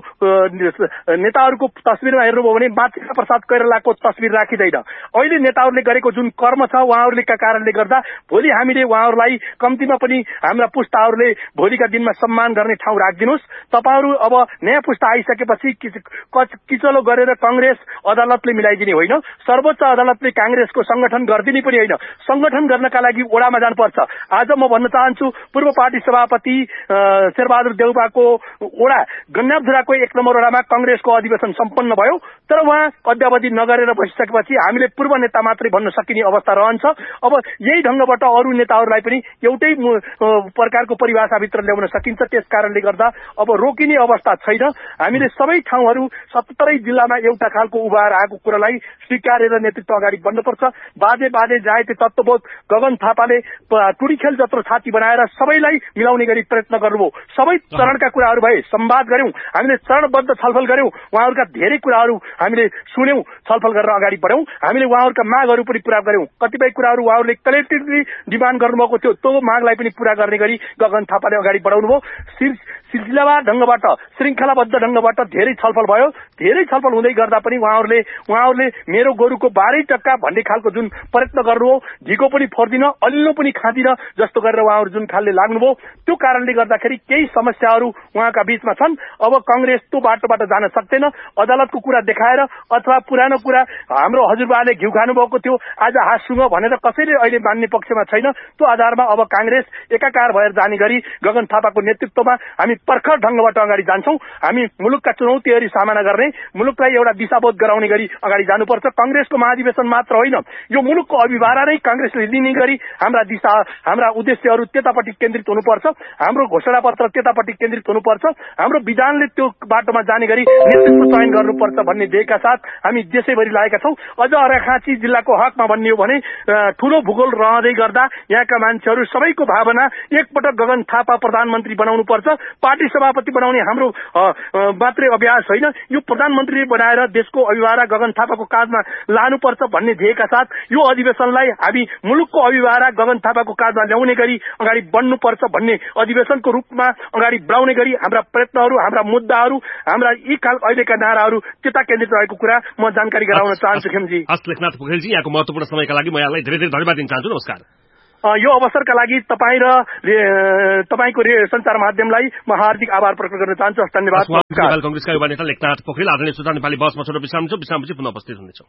नेताहरूको तस्विरमा हेर्नुभयो भने मातृका प्रसाद कोइरालाको तस्विर राखिँदैन। अहिले नेताहरूले गरेको जुन कर्म छ उहाँहरूले का कारणले गर्दा भोलि हामीले उहाँहरूलाई कम्तीमा पनि हाम्रा पुस्ताहरूले भोलिका दिनमा सम्मान गर्ने ठाउँ राखिदिनुहोस्। तपाईँहरू अब नयाँ पुस्ता आइसकेपछि किचलो गरेर कांग्रेस अदालतले मिलाइदिने होइन, सर्वोच्च अदालतले कांग्रेसको संगठन गरिदिने पनि होइन। संगठन गर्नका लागि ओडामा जानुपर्छ। आज म भन्न चाहन्छु, पूर्व पार्टी सभापति शेरबहादुर देउपाको ओडा गन्नाथधुराको एक नम्बर ओडामा कांग्रेसको अधिवेशन सम्पन्न भयो, तर उहाँ अद्यावधि नगरेर बसिसकेपछि हामीले पूर्व नेता मात्रै भन्न सकिने अवस्था रहन्छ। अब यही ढंगबाट अरू नेताहरूलाई पनि एउटै प्रकारको परिभाषाभित्र ल्याउन सकिन्छ। त्यस कारणले गर्दा अब रोकिने अवस्था छैन। हामीले सबै ठाउँहरू सत्तरै जिल्लामा एउटा खालको उभार आएको कुरालाई स्वीकारेर नेतृत्व अगाडि बढ्नुपर्छ। बाजे बाजे जायते तत्त्वबोध गगन थापाले टुडीखेल जत्रो छाती बनाएर सबैलाई मिलाउने गरी प्रयत्न गर्नुभयो। सबै चरणका कुराहरू भए, संवाद गर्यौं, हामीले चरणबद्ध छलफल गर्यौं, उहाँहरूका धेरै कुराहरू हामीले सुन्यौं, छलफल गरेर अगाडि बढ्यौं। हामीले उहाँहरूका मागहरू पनि पूरा गर्यौं। कतिपय कुराहरू उहाँहरूले कलेक्टिभली डिमान्ड गर्नुभएको थियो, त्यो मागलाई पनि पूरा गर्ने गरी गगन थापाले अगाडि बढाउनु भयो। सिलसिलावार ढंगबाट, श्रृंखलाबद्ध ढंगबाट धेरै छलफल भयो। धेरै छलफल हुँदै गर्दा पनि उहाँहरूले उहाँहरूले मेरो गोरुको बाह्रै टक्का भन्ने खालको जुन प्रयत्न गर्नुभयो, ढिको पनि फोर्दिन, अलिलो पनि खाँदिन जस्तो गरेर उहाँहरू जुन खालले लाग्नुभयो, त्यो कारणले गर्दाखेरि केही समस्याहरू उहाँका बीचमा छन्। अब कांग्रेस त्यो बाटोबाट जान सक्दैन। अदालतको कुरा देखाएर अथवा पुरानो कुरा हाम्रो हजुरबाले घिउ खानुभएको थियो आज हाँसुङ भनेर कसैले अहिले मान्ने पक्षमा छैन। त्यो आधारमा अब कांग्रेस एकाकार भएर जाने गरी गगन थापाको नेतृत्वमा हामी प्रखर ढंगबाट अगाडि जान्छौं। हामी मुलुकका चुनौतीहरू सामना गर्ने, मुलुकलाई एउटा दिशाबोध गराउने गरी अगाडि जानुपर्छ। कांग्रेसको महाधिवेशन मात्र होइन, यो मुलुकको अभिभारा नै कांग्रेसले लिने गरी हाम्रा दिशा, हाम्रा उद्देश्यहरू त्यतापट्टि केन्द्रित हुनुपर्छ। हाम्रो घोषणा पत्र त्यतापट्टि केन्द्रित हुनुपर्छ। हाम्रो विधानले त्यो बाटोमा जाने गरी नेतृत्व चयन गर्नुपर्छ भन्ने ध्येयका साथ हामी देशैभरि लागेका छौं। अझ अर्घाखाँची जिल्लाको हकमा भन्ने हो भने ठूलो भूगोल रहँदै गर्दा यहाँका मान्छेहरू सबैको भावना एकपटक गगन थापा प्रधानमन्त्री बनाउनु पर्छ। पार्टी सभापति बनाउने हाम्रो मात्रै अभ्यास होइन, यो प्रधानमन्त्री बनाएर देशको अभिभारा गगन थापाको काँधमा लानुपर्छ भन्ने ध्येयका साथ यो अधिवेशनलाई हामी मुलुकको अभिभारा गगन थापाको काँधमा ल्याउने गरी अगाडि बढ्नुपर्छ भन्ने अधिवेशनको रूपमा अगाडि बढाउने गरी हाम्रा प्रयत्नहरू, हाम्रा मुद्दाहरू, हाम्रा यी काल अहिलेका नाराहरू त्यता केन्द्रित रहेको कुरा म जानकारी गराउन चाहन्छु। खेमजी हस् लेखनाथ पोखरेलजी, यहाँको महत्वपूर्ण समयका लागि म यहाँलाई धेरै धेरै धन्यवाद दिन चाहन्छु। नमस्कार। यो अवसरका लागि तपाईँ र तपाईँको संचार माध्यमलाई म हार्दिक आभार प्रकट गर्न चाहन्छु। धन्यवाद। नेपाल कांग्रेसका युवा नेता लेखनाथ पोखरेल आदरणीय श्रोता, नेपाली बसमा छोटो विश्राम छ, विश्रामपछि पुनः उपस्थित हुनेछौँ।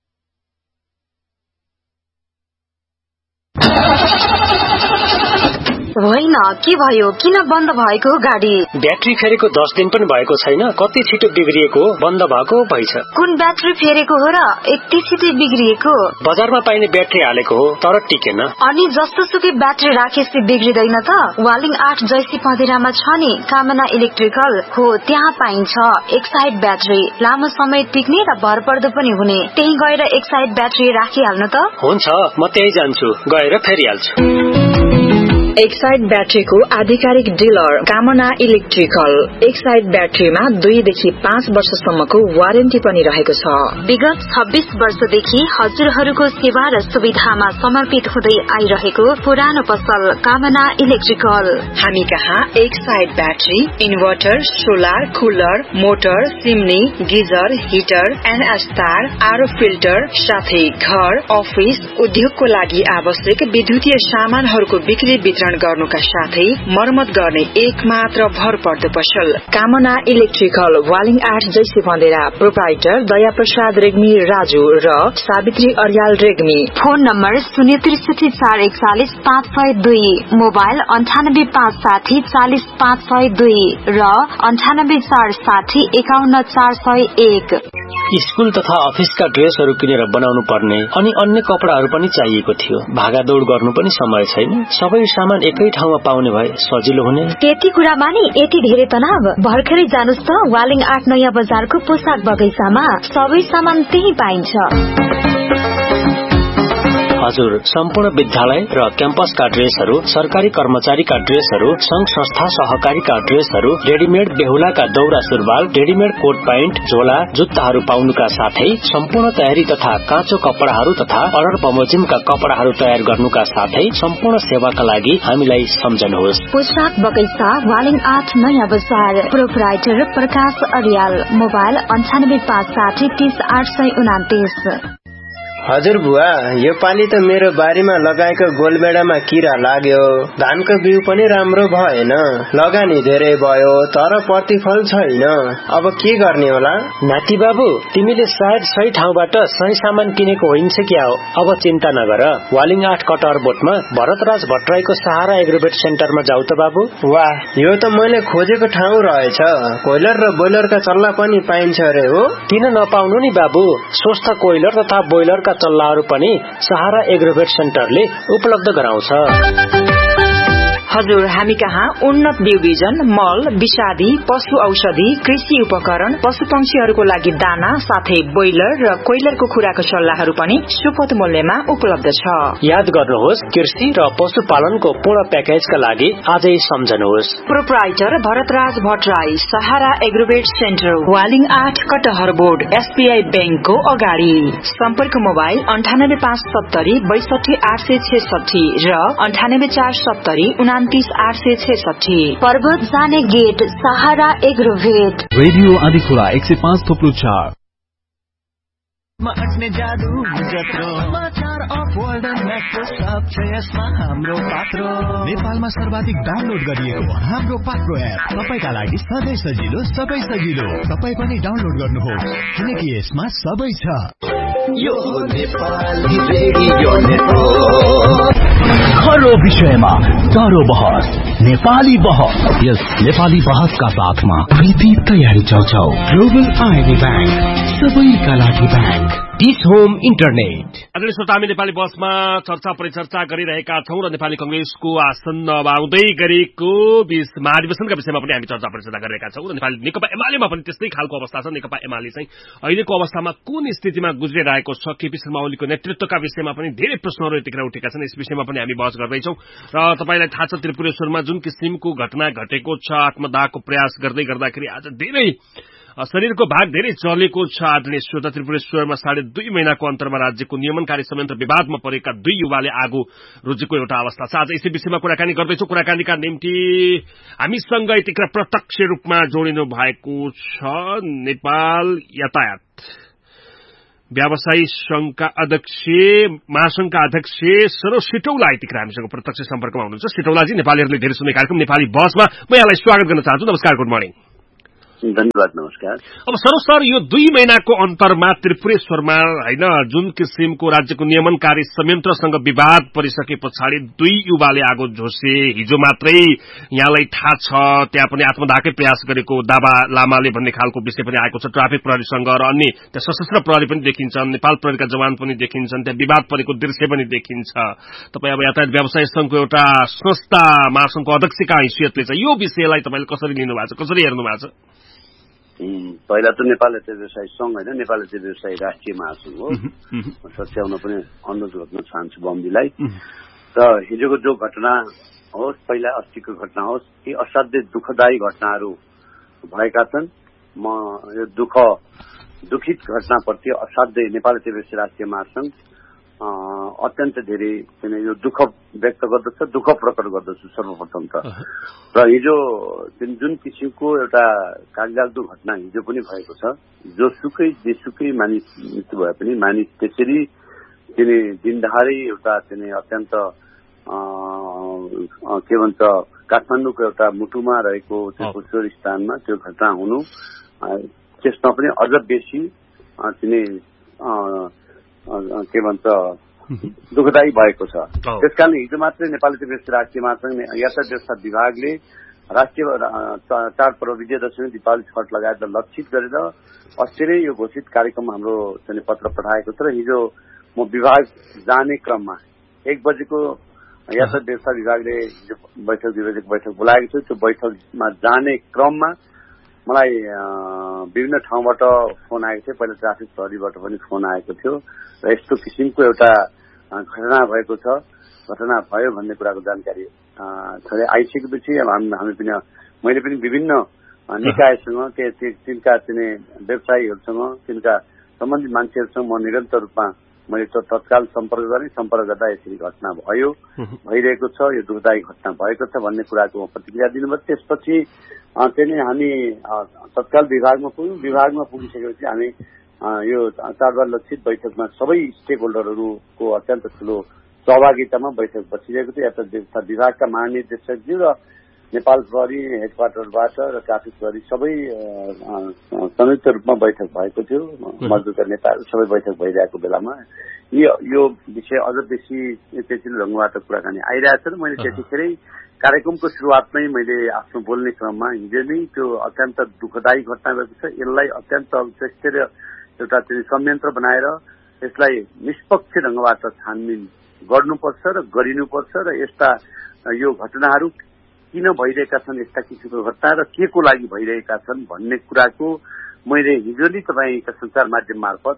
होइन, के भयो? किन बन्द भएको गाडी? ब्याट्री फेरेको दस दिन पनि भएको छैन, कति छिटो बिग्रिएको, बन्द भएको भइछ। कुन ब्याट्री फेरेको हो र यति छिटो बिग्रिएको? बजारमा पाइने ब्याट्री हालेको हो तर टिकेन। अनि जस्तो सुकै ब्याट्री राखेपछि बिग्रिदैन त? वालिङ आठ जैसी पँधेरामा छ नि कामना इलेक्ट्रिकल हो, त्यहाँ पाइन्छ एक साइड ब्याट्री, लामो समय टिक्ने र भरपर्दो पनि हुने। त्यही गएर एक साइड ब्याट्री राखिहाल्नु त। हुन्छ, म त्यही जान्छु, गएर फेरिहाल्छु। एक साइड ब्याट्रीको आधिकारिक डिलर कामना इलेक्ट्रिकल। एक साइड ब्याट्रीमा दुईदेखि पाँच वर्षसम्मको वारेन्टी पनि रहेको छ। विगत छब्बीस वर्षदेखि हजुरहरूको सेवा र सुविधामा समर्पित हुँदै आइरहेको पुरानो पसल कामना इलेक्ट्रिकल। हामी कहाँ एक side battery, inverter, solar, cooler, motor, सिमनी, geyser, heater, एनएसतार, आरो फिल्टर साथै घर, अफिस, उद्योगको लागि आवश्यक विद्युतीय सामानहरूको बिक्री वितरण गर्नुका साथै मर्मत गर्ने एक मात्र भरपर्दो पसल कामना इलेक्ट्रिकल। वालिङ आठ जैसी बन्देरा। प्रोप्राइटर दया प्रसाद रेग्मी राजु र सावित्री अर्याल रेग्मी। फोन नम्बर शून्य त्रिसठी चार एकचालिस पाँच सय दुई, मोबाइल अन्ठानब्बे पाँच साठी चालिस पाँच सय दुई र अन्ठानब्बे चार साठी एकाउन्न चार सय एक। स्कूल तथा अफिसका ड्रेसहरू किनेर बनाउनु पर्ने अनि अन्य कपडाहरू पनि चाहिएको थियो। भागादौड़ गर्नु पनि समय छैन। सबै सामान एकै ठाउँमा पाउने भए सजिलो हुने। त्यति कुरामा नि यति धेरै तनाव? भर्खरै जानुस् त वालिङ आठ नयाँ बजारको पोसाक बगैँचामा, सबै सामान त्यही पाइन्छ। हजुर, सम्पूर्ण विद्यालय र क्याम्पसका ड्रेसहरू, सरकारी कर्मचारीका ड्रेसहरू, संघ संस्था सहकारीका ड्रेसहरू, रेडिमेड बेहुलाका दौरा सुरुवाल, रेडिमेड कोट प्यान्ट, झोला, जुत्ताहरू पाउनुका साथै सम्पूर्ण तयारी तथा काँचो कपडाहरू तथा अडर बमोजिमका कपडाहरू तयार गर्नुका साथै सम्पूर्ण सेवाका लागि हामीलाई सम्झनुहोस्। पोशाक बगैंचा, वालिङ आठ, नयाँ बजार। प्रोपराइटर प्रकाश अरियाल। मोबाइल अन्ठानब्बे पाँच साठी तीस आठ सय उनातिस। हजुर बुवा, यो पालि त मेरो बारीमा लगाएको गोलबेडामा किरा लाग्यो। धानको बिउ पनि राम्रो भएन, लगानी धेरै भयो तर प्रतिफल छैन। अब के गर्ने होला? नाति बाबु, तिमीले सायद सही ठाउँबाट सही सामान किनेको होइन्छ क्या हो। अब चिन्ता नगर, वालिङ आठ कटहर बोटमा भरतराज भट्टराईको सहारा एग्रोवेट सेन्टरमा जाऊ त बाबु। वाह, यो त मैले खोजेको ठाउँ रहेछ। कोइलर र बोइलरका चल्ला पनि पाइन्छ अरे हो? किन नपाउनु नि बाबु, स्वस्थ कोइलर तथा बोइलरका चल्लाहरू पनि सहारा एग्रोवेट सेन्टरले उपलब्ध गराउँछ। हजुर, हामी कहाँ उन्नत बिउ बिजन, मल, विषादी, पशु औषधि, कृषि उपकरण, पशु पंक्षीहरूको लागि दाना साथै बोइलर र कोइलरको खुराको सल्लाहहरू पनि सुपथ मूल्यमा उपलब्ध छ। याद गर्नुहोस्, कृषि र पशुपालनको पूर्ण प्याकेजका लागि आजै सम्झनुहोस्। प्रोपराइटर भरतराज भट्टराई, सहारा एग्रोवेट सेन्टर, वालिङ आठ, कटहर बोर्ड, एसबीआई बैंकको अगाडि। सम्पर्क मोबाइल अन्ठानब्बे पाँच सत्तरी बैसठी आठ सय छेसठी र अन्ठानब्बे चार सत्तरी उनातिस आठ सय छेसठी। पर्वत जाने गेट, सहारा एग्रोवेट। रेडियो आदिखोला एक सय पाँच थोप्लो चार। जादू समाचार अफ वर्ल्ड नेटको सब छ यसमा हाम्रो पात्रो। नेपालमा सर्वाधिक डाउनलोड गरिएको हाम्रो पात्रो एप तपाईका लागि सधैँ सजिलो, सबै सजिलो। तपाई पनि डाउनलोड गर्नुहोस् किनकि यसमा सबै छ। यो नेपाली रेडियो नेटवर्क, खरो विषयमा चारो बहस, नेपाली बहस। यस नेपाली बहसका साथमा प्रीति तयारी चौचौ, ग्लोबल आइडी ब्याङ्क, सबैका लागि ब्याङ्क, डिस होम इन्टरनेट। आदरणीय श्रोता, हामी नेपाली बसमा चर्चा परिचर्चा गरिरहेका छौं र नेपाली कंग्रेसको आसन्न आउँदै गरेको बीस महाधिवेशनका विषयमा पनि हामी चर्चा परिचर्चा गरिरहेका छौं र नेपाली नेकपा एमालेमा पनि त्यस्तै खालको अवस्था छ। नेकपा एमाले चाहिँ अहिलेको अवस्थामा कुन स्थितिमा गुज्रिरहेको छ, केपी शर्मा ओलीको नेतृत्वका विषयमा पनि धेरै प्रश्नहरू यतिखेर उठेका छन्। यस विषयमा पनि हामी बहस गर्दैछौं र तपाईलाई थाहा छ, त्रिपुरेश्वरमा जुन किसिमको घटना घटेको छ, आत्मदाहको प्रयास गर्दै गर्दाखेरि आज धेरै शरीरको भाग धेरै चलेको छ। आदरणीय श्रोता, त्रिपुरेश्वरमा साढे दुई महिनाको अन्तरमा राज्यको नियमनकारी संयन्त्र विवादमा परेका दुई युवाले आगो रोजेको एउटा अवस्था छ। आज यसै विषयमा कुराकानी गर्दैछौं। कुराकानीका निम्ति हामीसँग यतिखेर प्रत्यक्ष रूपमा जोडिनु भएको छ नेपाल यातायात व्यवसायी संघका अध्यक्ष, महासंघका अध्यक्ष सरोज सिटौला यतिखेर हामीसँग प्रत्यक्ष सम्पर्कमा हुनुहुन्छ। सिटौलाजी, नेपालीहरूले धेरै सुन्ने कार्यक्रम नेपाली बसमा म यहाँलाई स्वागत गर्न चाहन्छु। नमस्कार, गुड मर्निङ। धन्यवाद, नमस्कार। अब सरोज सर, यो दुई महिनाको अन्तरमा त्रिपुरेश्वरमा हैन जुन किसिमको राज्यको नियमनकारी संयन्त्रसँग विवाद परिसके पछाडि दुई युवाले आगो झोसे। हिजो मात्रै यहाँलाई थाहा छ त्यहाँ पनि आत्मदाहकै प्रयास गरेको दावा लामाले भन्ने खालको विषय पनि आएको छ। ट्राफिक प्रहरीसँग र अन्य त्यहाँ सशस्त्र प्रहरी पनि देखिन्छन्, नेपाल प्रहरीका जवान पनि देखिन्छन्, त्यहाँ विवाद परेको दृश्य पनि देखिन्छ। तपाईँ अब यातायात व्यवसाय संघको एउटा संस्था महासंघको अध्यक्षका हैसियतले चाहिँ यो विषयलाई तपाईँले कसरी लिनु भएको छ, कसरी हेर्नु भएको छ? पहिला त नेपाल यातायात व्यवसाय संघ होइन, नेपाल यातायात व्यवसाय राष्ट्रिय महासंघ हो। सच्याउन पनि अनुरोध गर्न चाहन्छु बम्बीलाई। र हिजोको जो घटना होस्, पहिला अस्तिको घटना होस्, यी असाध्यै दुःखदायी घटनाहरू भएका छन्। म यो दुःख दुखित घटनाप्रति असाध्यै नेपाल यातायात व्यवसाय राष्ट्रिय महासंघ अत्यन्त धेरै यो दुःख व्यक्त गर्दछ, दुःख प्रकट गर्दछु सर्वप्रथम त। र हिजो जुन किसिमको एउटा कागजाल्दो घटना हिजो पनि भएको छ, जोसुकै जेसुकै मानिस मृत्यु भए पनि मानिस त्यसरी तिनी दिनदहारै एउटा तिनी अत्यन्त के भन्छ काठमाडौँको एउटा मुटुमा रहेको त्यो कुशोर स्थानमा त्यो घटना हुनु, त्यसमा पनि अझ बेसी तिनी के भन्छ दुःखदायी भएको छ। त्यसकारण हिजो मात्रै नेपाल यातायात व्यवसाय राष्ट्रिय महासंघ यातायात व्यवस्था विभागले राष्ट्रिय चाडपर्व विजय दशमी, दीपावली, छठ लगायत लक्षित गरेर अस्ति नै यो घोषित कार्यक्रम हाम्रो चाहिँ पत्र पठाएको छ। र हिजो म विभाग जाने क्रममा एक बजेको यातायात व्यवस्था विभागले हिजो बैठक दुई बजेको बैठक बोलाएको थियो। त्यो बैठकमा जाने क्रममा मलाई विभिन्न ठाउँबाट फोन आएको थियो। पहिला ट्राफिक प्रहरीबाट पनि फोन आएको थियो र यस्तो किसिमको एउटा घटना भएको छ, घटना भयो भन्ने कुराको जानकारी थोरै आइसकेपछि हामी पनि मैले पनि विभिन्न निकायसँग तिनका चाहिँ व्यवसायीहरूसँग तिनका सम्बन्धित मान्छेहरूसँग म निरन्तर रूपमा मैले तत्काल सम्पर्क गरेँ। सम्पर्क गर्दा यसरी घटना भयो, भइरहेको छ, यो दुःखदायी घटना भएको छ भन्ने कुराको प्रतिक्रिया दिनुभयो। त्यसपछि चाहिँ हामी तत्काल विभागमा पुग्यौँ। विभागमा पुगिसकेपछि हामी यो चाडबाड लक्षित बैठकमा सबै स्टेक होल्डरहरूको अत्यन्त ठुलो सहभागितामा बैठक बसिरहेको थियो। यातायात विभागका महानिर्देशकज्यू र नेपाल प्रहरी हेडक्वार्टरबाट र ट्राफिक प्रहरी सबै संयुक्त रूपमा बैठक भएको थियो। मजदुरका नेताहरू सबै बैठक भइरहेको बेलामा यो विषय अझ बेसी पेचिलो ढङ्गबाट कुराकानी आइरहेछ र मैले त्यतिखेरै कार्यक्रमको सुरुवातमै मैले आफ्नो बोल्ने क्रममा हिजो नै त्यो अत्यन्त दुःखदायी घटना भएको छ, यसलाई अत्यन्त अन्तर्राष्ट्रिय एउटा चाहिँ संयन्त्र बनाएर यसलाई निष्पक्ष ढङ्गबाट छानबिन गर्नुपर्छ र गरिनुपर्छ र यस्ता यो घटनाहरू किन भइरहेका छन्, यस्ता किसिमको घटना र के को लागि भइरहेका छन् भन्ने कुराको मैले हिजो नै तपाईँका सञ्चार माध्यम मार्फत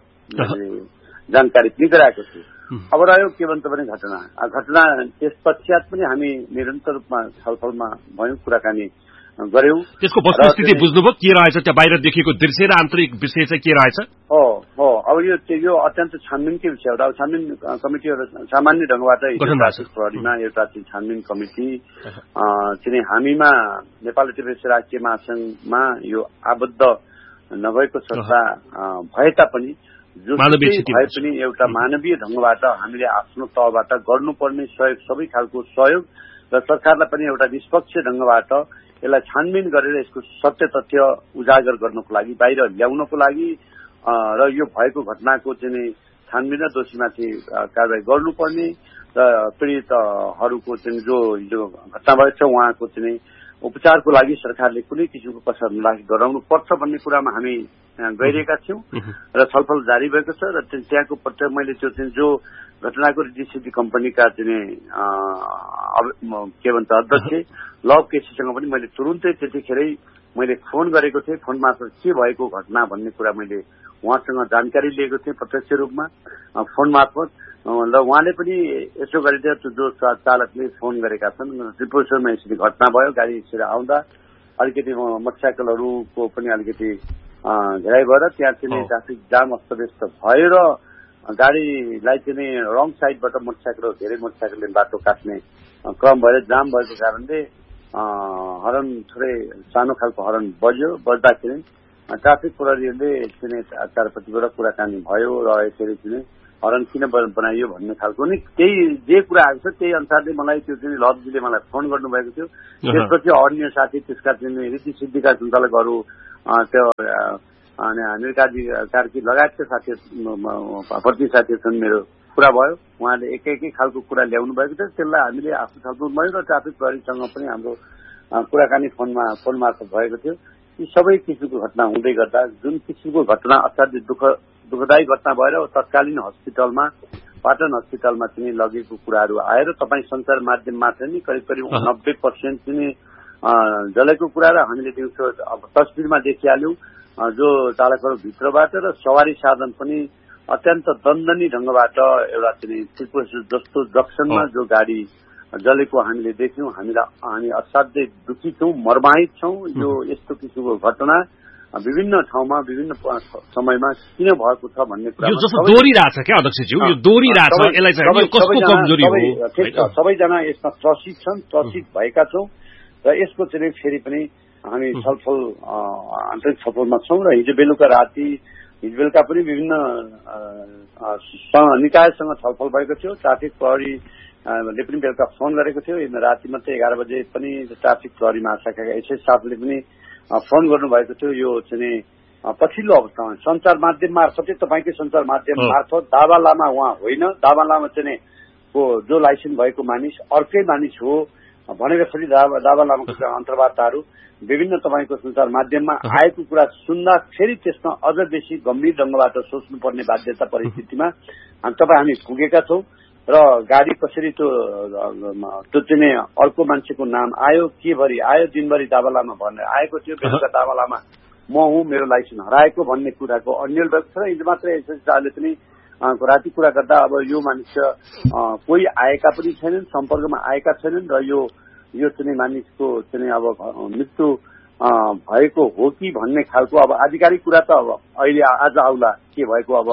जानकारी पनि गराएको छु। अब रह्यो के भन्छ भने घटना घटना त्यस पश्चात पनि हामी निरन्तर रूपमा छलफलमा भयौँ, कुराकानी गर्यौं। त्यसको वस्तुस्थिति बुझ्नुभयो के रहेछ, त्यहाँ बाहिर देखिएको दृश्य र आन्तरिक विषय चाहिँ के रहेछ? हो हो अब यो यो अत्यन्त छानबिनकै विषय हो। अब छानबिन कमिटीहरू सामान्य ढङ्गबाट प्रहरीमा एउटा चाहिँ छानबिन कमिटी चाहिँ हामीमा नेपाल टिबेट राष्ट्रिय महासंघमा यो आबद्ध नभएको संस्था भए तापनि भए पनि एउटा मानवीय ढङ्गबाट हामीले आफ्नो तहबाट गर्नुपर्ने सहयोग सबै खालको सहयोग र सरकारलाई पनि एउटा निष्पक्ष ढङ्गबाट यसलाई छानबिन गरेर यसको सत्य तथ्य उजागर गर्नको लागि बाहिर ल्याउनको लागि र यो भएको घटनाको चाहिँ छानबिन र दोषीमाथि कारवाही गर्नुपर्ने र पीडितहरूको चाहिँ जो जो घटना भएको छ उहाँको चाहिँ उपचारको लागि सरकारले कुनै किसिमको कसर नलागी गराउनु पर्छ भन्ने कुरामा हामी गइरहेका छौँ र छलफल जारी भएको छ। र त्यहाँको प्रत्येक मैले त्यो चाहिँ जो घटनाको रिजिसिटी कम्पनीका चाहिँ के भन्छ अध्यक्ष लभ केसीसँग पनि मैले तुरुन्तै त्यतिखेरै मैले फोन गरेको थिएँ। फोन मार्फत के भएको घटना भन्ने कुरा मैले उहाँसँग जानकारी लिएको थिएँ प्रत्यक्ष रूपमा फोन मार्फत र उहाँले पनि यसो गरिदियो। जो चालकले फोन गरेका छन् त्रिपुरेश्वरमा यसरी घटना भयो, गाडी यसरी आउँदा अलिकति मोटरसाइकलहरूको पनि अलिकति घेराइ भएर त्यहाँ चाहिँ ट्राफिक जाम अस्तव्यस्त भयो र गाडीलाई चाहिँ रङ साइडबाट मोटरसाइकल धेरै मोटरसाइकलले बाटो काट्ने क्रम भएर जाम भएको कारणले हरन थोरै सानो खालको हरन बज्यो। बज्दाखेरि ट्राफिक प्रहरीहरूले चाहिँ चारपट्टिबाट कुराकानी भयो र यसरी चाहिँ हरन किन बनाइयो भन्ने खालको नि त्यही जे कुरा आएको छ त्यही अनुसारले मलाई त्यो चाहिँ लभजीले मलाई फोन गर्नुभएको थियो। त्यसपछि अन्य साथी त्यसका चाहिँ रीति सिद्धिका सञ्चालकहरू त्यो निर्काजी कार्की लगायतका साथीहरू प्रति साथीहरू छन्। मेरो कुरा भयो, उहाँले एक एकै खालको कुरा ल्याउनु भएको थियो। त्यसलाई हामीले आफ्नो छलफल भयो र ट्राफिक प्रहरीसँग पनि हाम्रो कुराकानी फोनमा फोन मार्फत भएको थियो। यी सबै किसिमको घटना हुँदै गर्दा जुन किसिमको घटना असाध्यै दुःख दुःखदायी घटना भएर तत्कालीन हस्पिटलमा पाटन हस्पिटलमा चाहिँ लगेको कुराहरू आएर तपाईँ सञ्चार माध्यम मात्र नि करिब करिब नब्बे पर्सेन्ट चाहिँ जलेको कुरा र हामीले दिउँसो अब तस्बिरमा देखिहाल्यौँ जो चालकहरू भित्रबाट र सवारी साधन पनि अत्यन्त दन्दनी ढङ्गबाट एउटा चाहिँ त्रिपुरेश्वर जस्तो जक्सनमा जो गाडी जलेको हामीले देख्यौँ। हामीलाई हामी असाध्यै दुखी छौँ, मर्माहित छौँ। यो यस्तो किसिमको घटना विभिन्न ठाउँमा विभिन्न समयमा किन भएको छ भन्ने कुरा दोहोरिरहेछ क्या अध्यक्षज्यू, यो दोहोरिरहेछ। यसलाई चाहिँ कसको कमजोरी हो? ठिक छ, सबैजना यसमा त्रसित छन्, त्रसित भएका छौँ र यसको चाहिँ फेरि पनि हामी छलफल आन्तरिक छलफलमा छौँ। र हिजो बेलुका राति हिजो बेलुका पनि विभिन्न निकायसँग छलफल भएको थियो। ट्राफिक प्रहरीले पनि बेलुका फोन गरेको थियो। राति मात्रै एघार बजे पनि ट्राफिक प्रहरी महाशाखाका एसएस साहबले पनि फोन गर्नुभएको थियो। यो चाहिँ पछिल्लो अवस्थामा सञ्चार माध्यम मार्फतै तपाईँकै सञ्चार माध्यम मार्फत दावा लामा उहाँ होइन, दावा लामा चाहिँ को जो लाइसेन्स भएको मानिस अर्कै मानिस हो भनेर फेरि दावा दावा लामाको अन्तर्वार्ताहरू विभिन्न तपाईँको सञ्चार माध्यममा आएको कुरा सुन्दा फेरि त्यसमा अझ बेसी गम्भीर ढङ्गबाट सोच्नुपर्ने बाध्यता परिस्थितिमा तपाईँ हामी पुगेका छौँ। र गाडी कसरी त्यो त्यो चाहिँ अर्को मान्छेको नाम आयो, के भरि आयो, दिनभरि दावालामा भनेर आएको थियो, बेलुका दावालामा म हुँ, मेरो लाइसेन्स हराएको भन्ने कुराको अन्यल भएको छ। र हिजो मात्रै एसएसले पनि राति कुरा गर्दा अब यो मानिस कोही आएका पनि छैनन्, सम्पर्कमा आएका छैनन् र यो यो चाहिँ मानिसको चाहिँ अब मृत्यु भएको हो कि भन्ने खालको अब आधिकारिक कुरा त अब अहिले आज आउला के भएको अब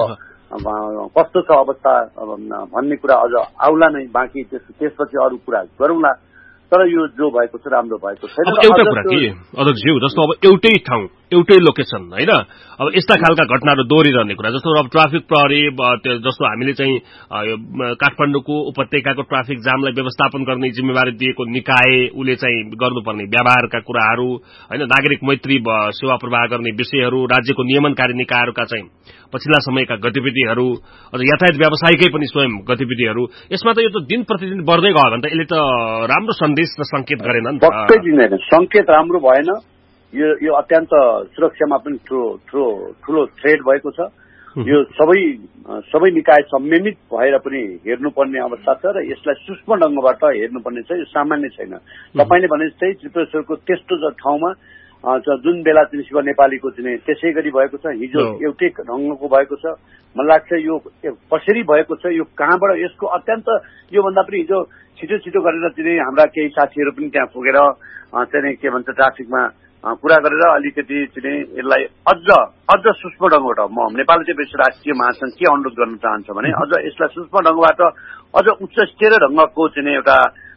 कस्तो छ अवस्था भन्ने कुरा अझ आउला नै, बाँकी त्यसपछि अरू कुरा गरौँला। तर यो जो भएको छ राम्रो भएको छैन। एउटा कुरा के अध्यक्षज्यू, जस्तो अब एउटै ठाउँ एउटै लोकेसन होइन, अब यस्ता खालका घटनाहरू दोहोरिरहने कुरा, जस्तो अब ट्राफिक प्रहरी जस्तो हामीले चाहिँ काठमाडौँको उपत्यकाको ट्राफिक जामलाई व्यवस्थापन गर्ने जिम्मेवारी दिएको निकाय उसले चाहिँ गर्नुपर्ने व्यवहारका कुराहरू होइन, नागरिक मैत्री सेवा प्रवाह गर्ने विषयहरू, राज्यको नियमनकारी निकायहरूका चाहिँ पछिल्ला समयका गतिविधिहरू, अझ यातायात व्यवसायकै पनि स्वयं गतिविधिहरू, यसमा त यो त दिन प्रतिदिन बढ्दै गयो भने त यसले त राम्रो सन्देश र संकेत गरेन नि त। पक्कै दिँदैन, संकेत राम्रो भएन। यो यो अत्यन्त सुरक्षामा पनि ठुलो ठुलो ठुलो थ्रेट भएको छ। यो सबै सबै निकाय संयमित भएर पनि हेर्नुपर्ने अवस्था छ र यसलाई सूक्ष्म ढंगबाट हेर्नुपर्ने छ। यो सामान्य छैन। तपाईले भने जस्तै त्रिपुरेश्वरको त्यस्तो ठाउँमा जुन बेला चाहिँ शिव नेपालीको चाहिँ त्यसै गरी भएको छ, हिजो एउटै ढंगको भएको छ। मलाई लाग्छ यो कसरी भएको छ, यो कहाँबाट, यसको अत्यन्त योभन्दा पनि हिजो छिटो छिटो गरेर चाहिँ हाम्रा केही साथीहरू पनि त्यहाँ पुगेर चाहिँ के भन्छ ट्राफिकमा कुरा गरेर अलिकति चाहिँ यसलाई अझ अझ सूक्ष्म ढंगबाट म नेपाल टेलिभिजन राष्ट्रिय महासंघ के अनुरोध गर्न चाहन्छ भने अझ यसलाई सूक्ष्म ढंगबाट अझ उच्च स्तरीय ढंगको चाहिँ एउटा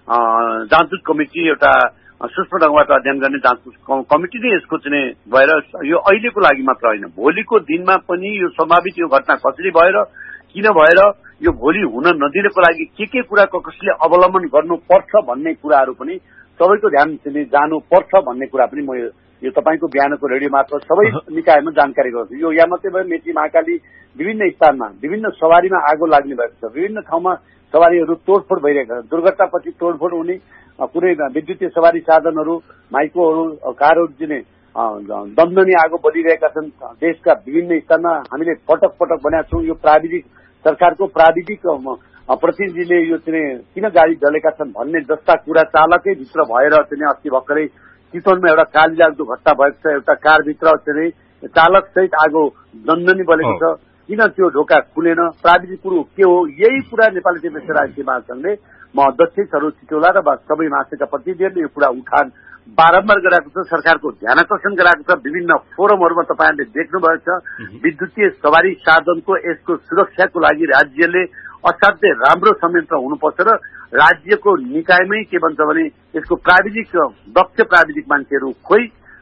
जाँच कमिटी, एउटा सूक्ष्म ढंगबाट अध्ययन गर्ने जाँच कमिटी नै यसको चाहिँ भएर यो अहिलेको लागि मात्र होइन, भोलिको दिनमा पनि यो सम्भावित यो घटना कसरी भएर किन भएर यो भोलि हुन नदिनको लागि के के कुराको कसले अवलम्बन गर्नुपर्छ भन्ने कुराहरू पनि सबैको ध्यान जानुपर्छ भन्ने कुरा पनि म यो तपाईको बिहानको रेडियो मार्फत सबै निकायमा जानकारी गराउँछु। यो यहाँ मात्रै भयो, मेची महाकाली विभिन्न स्थानमा विभिन्न सवारीमा आगो लाग्ने भएको छ, विभिन्न ठाउँमा सवारीहरू तोडफोड भइरहेका छन्, दुर्घटनापछि तोडफोड हुने कुनै विद्युतीय सवारी साधनहरू, माइक्रोहरू, कारहरू चाहिँ दमदमी आगो बलिरहेका छन् देशका विभिन्न स्थानमा। हामीले पटक पटक भनेका छौँ यो प्राविधिक सरकारको प्राविधिक प्रतिनिधिले यो चाहिँ किन गाडी जलेका छन् भन्ने जस्ता कुरा चालकै भित्र भएर चाहिँ अस्ति भर्खरै चितवनमा एउटा काली लाग्दो घटना भएको छ। एउटा कारभित्र चाहिँ चालक सहित आगो दन्दनी बलेको छ, किन त्यो ढोका खुलेन, प्राविधिक कुरो के हो, यही कुरा नेपाली टेलिभिजन राष्ट्रिय महासंघले म अध्यक्ष सरोज चितौला र सबै महासंघका प्रतिनिधिहरूले यो कुरा उठान बारम्बार गराएको छ, सरकारको ध्यानाकर्षण गराएको छ। विभिन्न फोरमहरूमा तपाईँहरूले देख्नुभएको छ। विद्युतीय सवारी साधनको यसको सुरक्षाको लागि राज्यले असाध्यै राम्रो संयन्त्र हुनुपर्छ र राज्यको निकायमै के भन्छ भने यसको प्राविधिक दक्ष प्राविधिक मान्छेहरू खोइ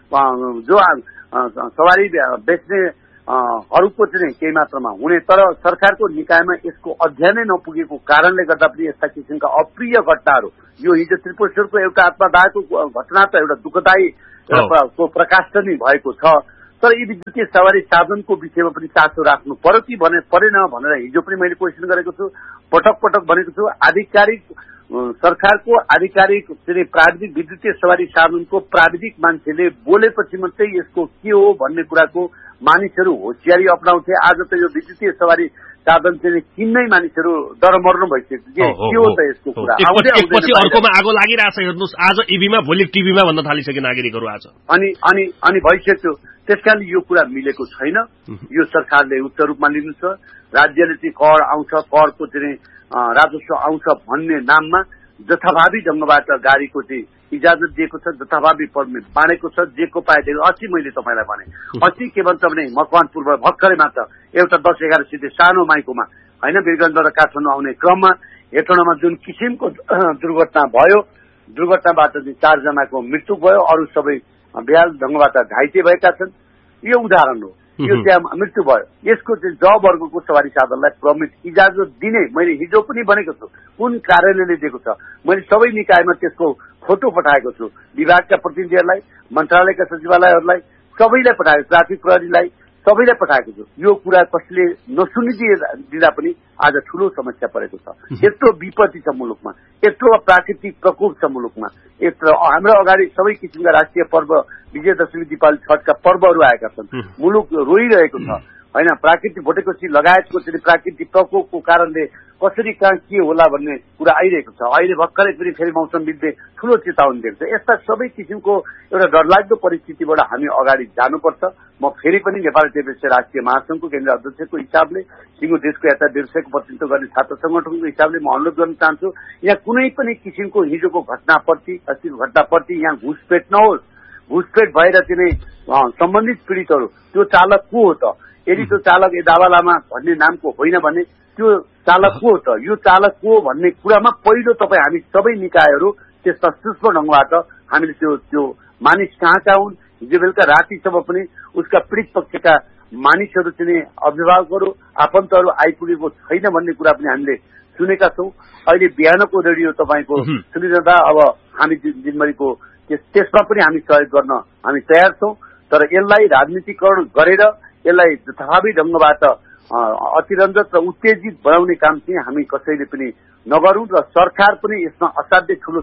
जो सवारी बेच्ने हरूको चाहिँ केही मात्रामा हुने, तर सरकारको निकायमा यसको अध्ययनै नपुगेको कारणले गर्दा पनि यस्ता किसिमका अप्रिय घटनाहरू, यो हिजो त्रिपुरेश्वरको एउटा आत्मदायको घटना त एउटा दुःखदायी को प्रकाश नै भएको छ। तर यी विद्युतीय सवारी साधनको विषयमा पनि चासो राख्नु पर्यो कि भने परेन भनेर हिजो पनि मैले क्वेसन गरेको छु, पटक पटक भनेको छु। आधिकारिक सरकारको आधिकारिक चाहिँ प्राविधिक विद्युतीय सवारी साधनको प्राविधिक मान्छेले बोलेपछि मात्रै यसको के हो भन्ने कुराको मानिसहरू होसियारी अपनाउँथे। आज त यो विद्युतीय सवारी साधन चाहिँ किन्नै मानिसहरू डरमर्नु भइसक्यो के हो त यसको कुरा। एकपछि अर्कोमा आगो लागिरहेछ, हेर्नुहोस् आज इभीमा भोलि टिभीमा भन्न थालिसके नागरिकहरू आज। अनि अनि अनि भइसक्यो, त्यसकारणले यो कुरा मिलेको छैन। यो सरकारले उच्च रूपमा लिनु छ। राज्यले चाहिँ कर आउँछ, करको चाहिँ राजस्व आउँछ भन्ने नाममा जथाभावी ढंगबाट गाडीको चाहिँ इजाजत दिएको छ, जथाभावी पर्मिट बाँडेको छ, जेको पाए दिएको। अस्ति मैले तपाईँलाई भने अस्ति के भन्छ भने मकवानपुरबाट भर्खरै मात्र एउटा दस एघार सिधै सानो माइकोमा होइन वीरगन्जबाट काठमाडौँ आउने क्रममा हेटौँडामा जुन किसिमको दुर्घटना भयो, दुर्घटनाबाट चाहिँ चारजनाको मृत्यु भयो, अरू सबै बेहाल ढंगबाट घाइते भएका छन्। यो उदाहरण हो, यो त्यहाँ मृत्यु भयो। यसको चाहिँ ज वर्गको सवारी साधनलाई परमिट इजाजत दिने मैले हिजो पनि भनेको छु, कुन कार्यालयले दिएको छ। मैले सबै निकायमा त्यसको फोटो पठाएको छु, विभागका प्रतिनिधिहरूलाई, मन्त्रालयका सचिवालयहरूलाई सबैलाई पठाएको, ट्राफिक प्रहरीलाई सबैलाई पठाएको छु। यो कुरा कसले नसुनिदिँदा पनि आज ठूलो समस्या परेको छ। यत्रो विपत्ति छ मुलुकमा, यत्रो प्राकृतिक प्रकोप छ मुलुकमा, यत्रो हाम्रो अगाडि सबै किसिमका राष्ट्रिय पर्व, विजयदशमी, दीपावली, छठका पर्वहरू आएका छन्। मुलुक रोइरहेको छ, होइन प्राकृतिक भोटेकोसी लगायतको चाहिँ प्राकृतिक प्रकोपको कारणले कसरी कहाँ के होला भन्ने कुरा आइरहेको छ। अहिले भर्खरै पनि फेरि मौसमविदले ठूलो चेतावनी दिएको छ। यस्ता सबै किसिमको एउटा डरलाग्दो परिस्थितिबाट हामी अगाडि जानुपर्छ। म फेरि पनि नेपाली टेलिभिजन राष्ट्रिय महासंघको केन्द्रीय अध्यक्षको हिसाबले सिङ्गो देशको यातायात व्यवसायको प्रतिनिधित्व गर्ने छात्र संगठनको हिसाबले म अनुरोध गर्न चाहन्छु, यहाँ कुनै पनि किसिमको हिजोको घटनाप्रति अस्तिको घटनाप्रति यहाँ घुसपेट नहोस्। घुसपेट भएर चाहिँ सम्बन्धित पीडितहरू त्यो चालक को हो त, यदि त्यो चालक दावा लामा भन्ने नामको होइन भने त्यो चालक को हो त, यो चालक को भन्ने कुरामा पहिलो तपाईँ हामी सबै निकायहरू त्यसमा सूक्ष्म ढङ्गबाट हामीले त्यो त्यो मानिस कहाँ कहाँ हुन्, हिजो बेलुका रातिसम्म पनि उसका पीडित पक्षका मानिसहरू चाहिँ अभिभावकहरू आफन्तहरू आइपुगेको छैन भन्ने कुरा पनि हामीले सुनेका छौँ। अहिले बिहानको रेडियो तपाईँको सुनिरहँदा अब हामी दिनभरिको त्यसमा पनि हामी सहयोग गर्न हामी तयार छौँ। तर यसलाई राजनीतिकरण गरेर यसलाई जथाभावी ढङ्गबाट अतिरञ्जित र उत्तेजित बनाउने काम चाहिँ हामी कसैले पनि नगरौँ र सरकार पनि यसमा असाध्यै ठूलो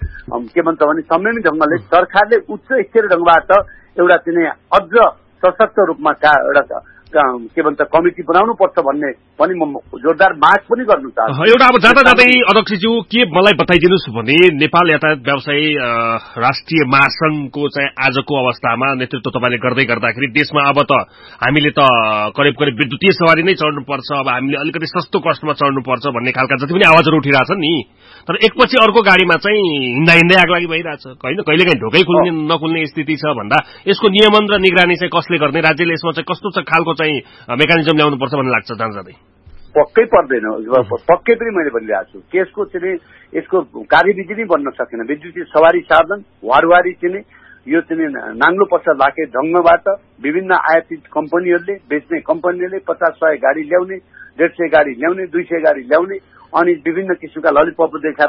के भन्छ भने संयमी ढङ्गले सरकारले उच्च स्तरीय ढङ्गबाट एउटा चाहिँ अझ सशक्त रूपमा एउटा के भन्छ कमिटी बनाउनु पर्छ भन्ने पनि म जोरदार माग पनि गर्नु चाहन्छु। एउटा अब जाँदा जाँदै अध्यक्षज्यू के मलाई बताइदिनुहोस् भने नेपाल यातायात व्यवसायी राष्ट्रिय महासंघको चाहिँ आजको अवस्थामा नेतृत्व तपाईँले गर्दै गर्दाखेरि देशमा अब त हामीले त करिब करिब विद्युतीय सवारी नै चढ्नुपर्छ, अब हामीले अलिकति सस्तो कस्टमा चढ्नुपर्छ भन्ने खालका जति पनि आवाजहरू उठिरहेछन् नि, तर एकपछि अर्को गाडीमा चाहिँ हिँड्दा हिँड्दै आगलागी भइरहेछ होइन, कहिलेकाहीँ ढोकै खुल्ने नखुल्ने स्थिति छ भन्दा यसको नियमन र निगरानी चाहिँ कसले गर्ने, राज्यले यसमा चाहिँ कस्तो चाहिँ खालको चाहिँ मेकानिजम ल्याउनु पर्छ भन्ने लाग्छ जाँदा जाँदै? पक्कै पर्दैन, पक्कै पनि मैले भनिरहेको छु कि यसको चाहिँ यसको कार्यविधि नै बन्न सकेन। विद्युतीय सवारी साधन वारवारी चाहिँ यो चाहिँ नाङ्लो पत्ता लाके ढङ्गबाट विभिन्न आयातित कम्पनीहरूले बेच्ने कम्पनीले पचास सय गाडी ल्याउने, डेढ सय गाडी ल्याउने, दुई सय गाडी ल्याउने अनि विभिन्न किसिमका ललिपप देखाएर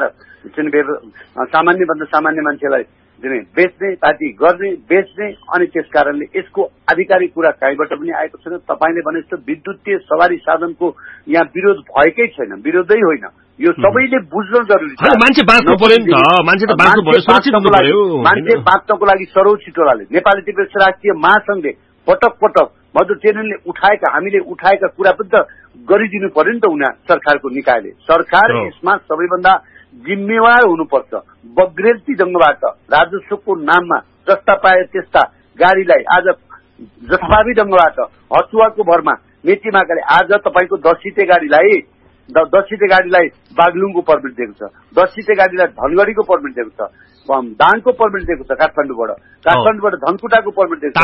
सामान्य भन्दा सामान्य मान्छेलाई बेच्ने पार्टी गर्ने बेच्ने अनि त्यस कारणले यसको आधिकारिक कुरा कहीँबाट पनि आएको छैन। तपाईँले भने जस्तो विद्युतीय सवारी साधनको यहाँ विरोध भएकै छैन, विरोधै होइन, यो सबैले बुझ्न जरुरी छ। मान्छे बाँच्नु पर्यो नि त, मान्छे त बाँच्नु पर्यो, सुरक्षित हुनु पर्यो। मान्छे बाँच्नको लागि सरोज टोलाले नेपाली टेलिभिजन राष्ट्रिय महासंघले पटक पटक मधुर चेनलले उठाएका हामीले उठाएका कुरा पनि त गरिदिनु पर्यो नि त उनीहरू सरकारको निकायले। सरकार यसमा सबैभन्दा जिम्मेवार हुनुपर्छ। बग्रेल्ती ढङ्गबाट राजस्वको नाममा जस्ता पाए त्यस्ता गाडीलाई आज जथाभावी ढङ्गबाट हचुवाको भरमा मेचीमाकाले आज तपाईँको दस सिटे गाडीलाई दस सिटे गाडीलाई बागलुङको पर्मिट दिएको छ, दस सिटे गाडीलाई धनगढीको पर्मिट दिएको छ, दाङको पर्मिट दिएको छ, काठमाडौँबाट काठमाडौँबाट धनकुटाको पर्मिट दिएको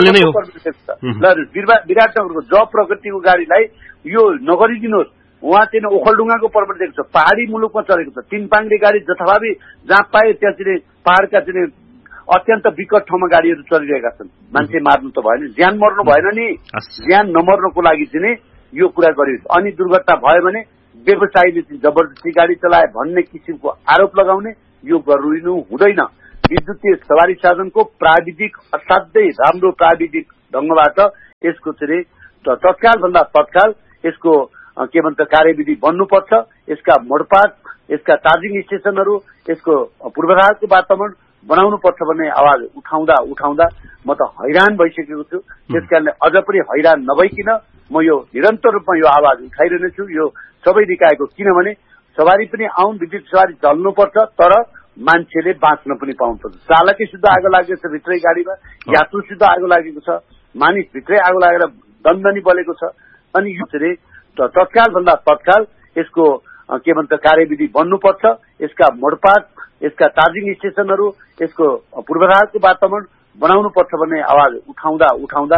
छ, विराटनगरको जब प्रगतिको गाडीलाई यो नगरिदिनुहोस्। उहाँ चाहिँ ओखलडुङ्गाको पर्मिट दिएको छ, पहाड़ी मुलुकमा चलेको छ, तीन पाङ्ग्रे गाडी जथाभावी जहाँ पाए त्यहाँ चाहिँ पहाड़का चाहिँ अत्यन्त विकट ठाउँमा गाडीहरू चलिरहेका छन्। मान्छे मार्नु त भएन, ज्यान मर्नु भएन नि, ज्यान नमर्नको लागि चाहिँ यो कुरा गरियो। अनि दुर्घटना भयो भने व्यवसायीले चाहिँ जबरजस्ती गाडी चलाए भन्ने किसिमको आरोप लगाउने यो गरिनु हुँदैन। विद्युतीय सवारी साधनको प्राविधिक असाध्यै राम्रो प्राविधिक ढङ्गबाट यसको चाहिँ तत्काल भन्दा तत्काल यसको के भन्छ कार्यविधि बन्नुपर्छ। यसका मोडपाट, यसका चार्जिङ स्टेशनहरू, यसको पूर्वाधारको वातावरण बनाउनु पर्छ भन्ने आवाज उठाउँदा उठाउँदा म त हैरान भइसकेको छु। त्यसकारणले अझ पनि हैरान नभइकन म यो निरन्तर रूपमा यो आवाज उठाइरहेनेछु यो सबै निकायको, किनभने सवारी पनि आउन्, विद्युत सवारी चल्नुपर्छ तर मान्छेले बाँच्न पनि पाउनुपर्छ। चालकै शुद्ध आगो लागेको छ भित्रै गाडीमा, यात्रु शुद्ध आगो लागेको छ, मानिस भित्रै आगो लागेर दन्दनी बलेको छ। अनि यो चाहिँ तत्काल भन्दा तत्काल यसको के भन्छ कार्यविधि बन्नुपर्छ। यसका मोडपाट, यसका चार्जिङ स्टेशनहरू, यसको पूर्वाधारको वातावरण बनाउनु पर्छ भन्ने आवाज उठाउँदा उठाउँदा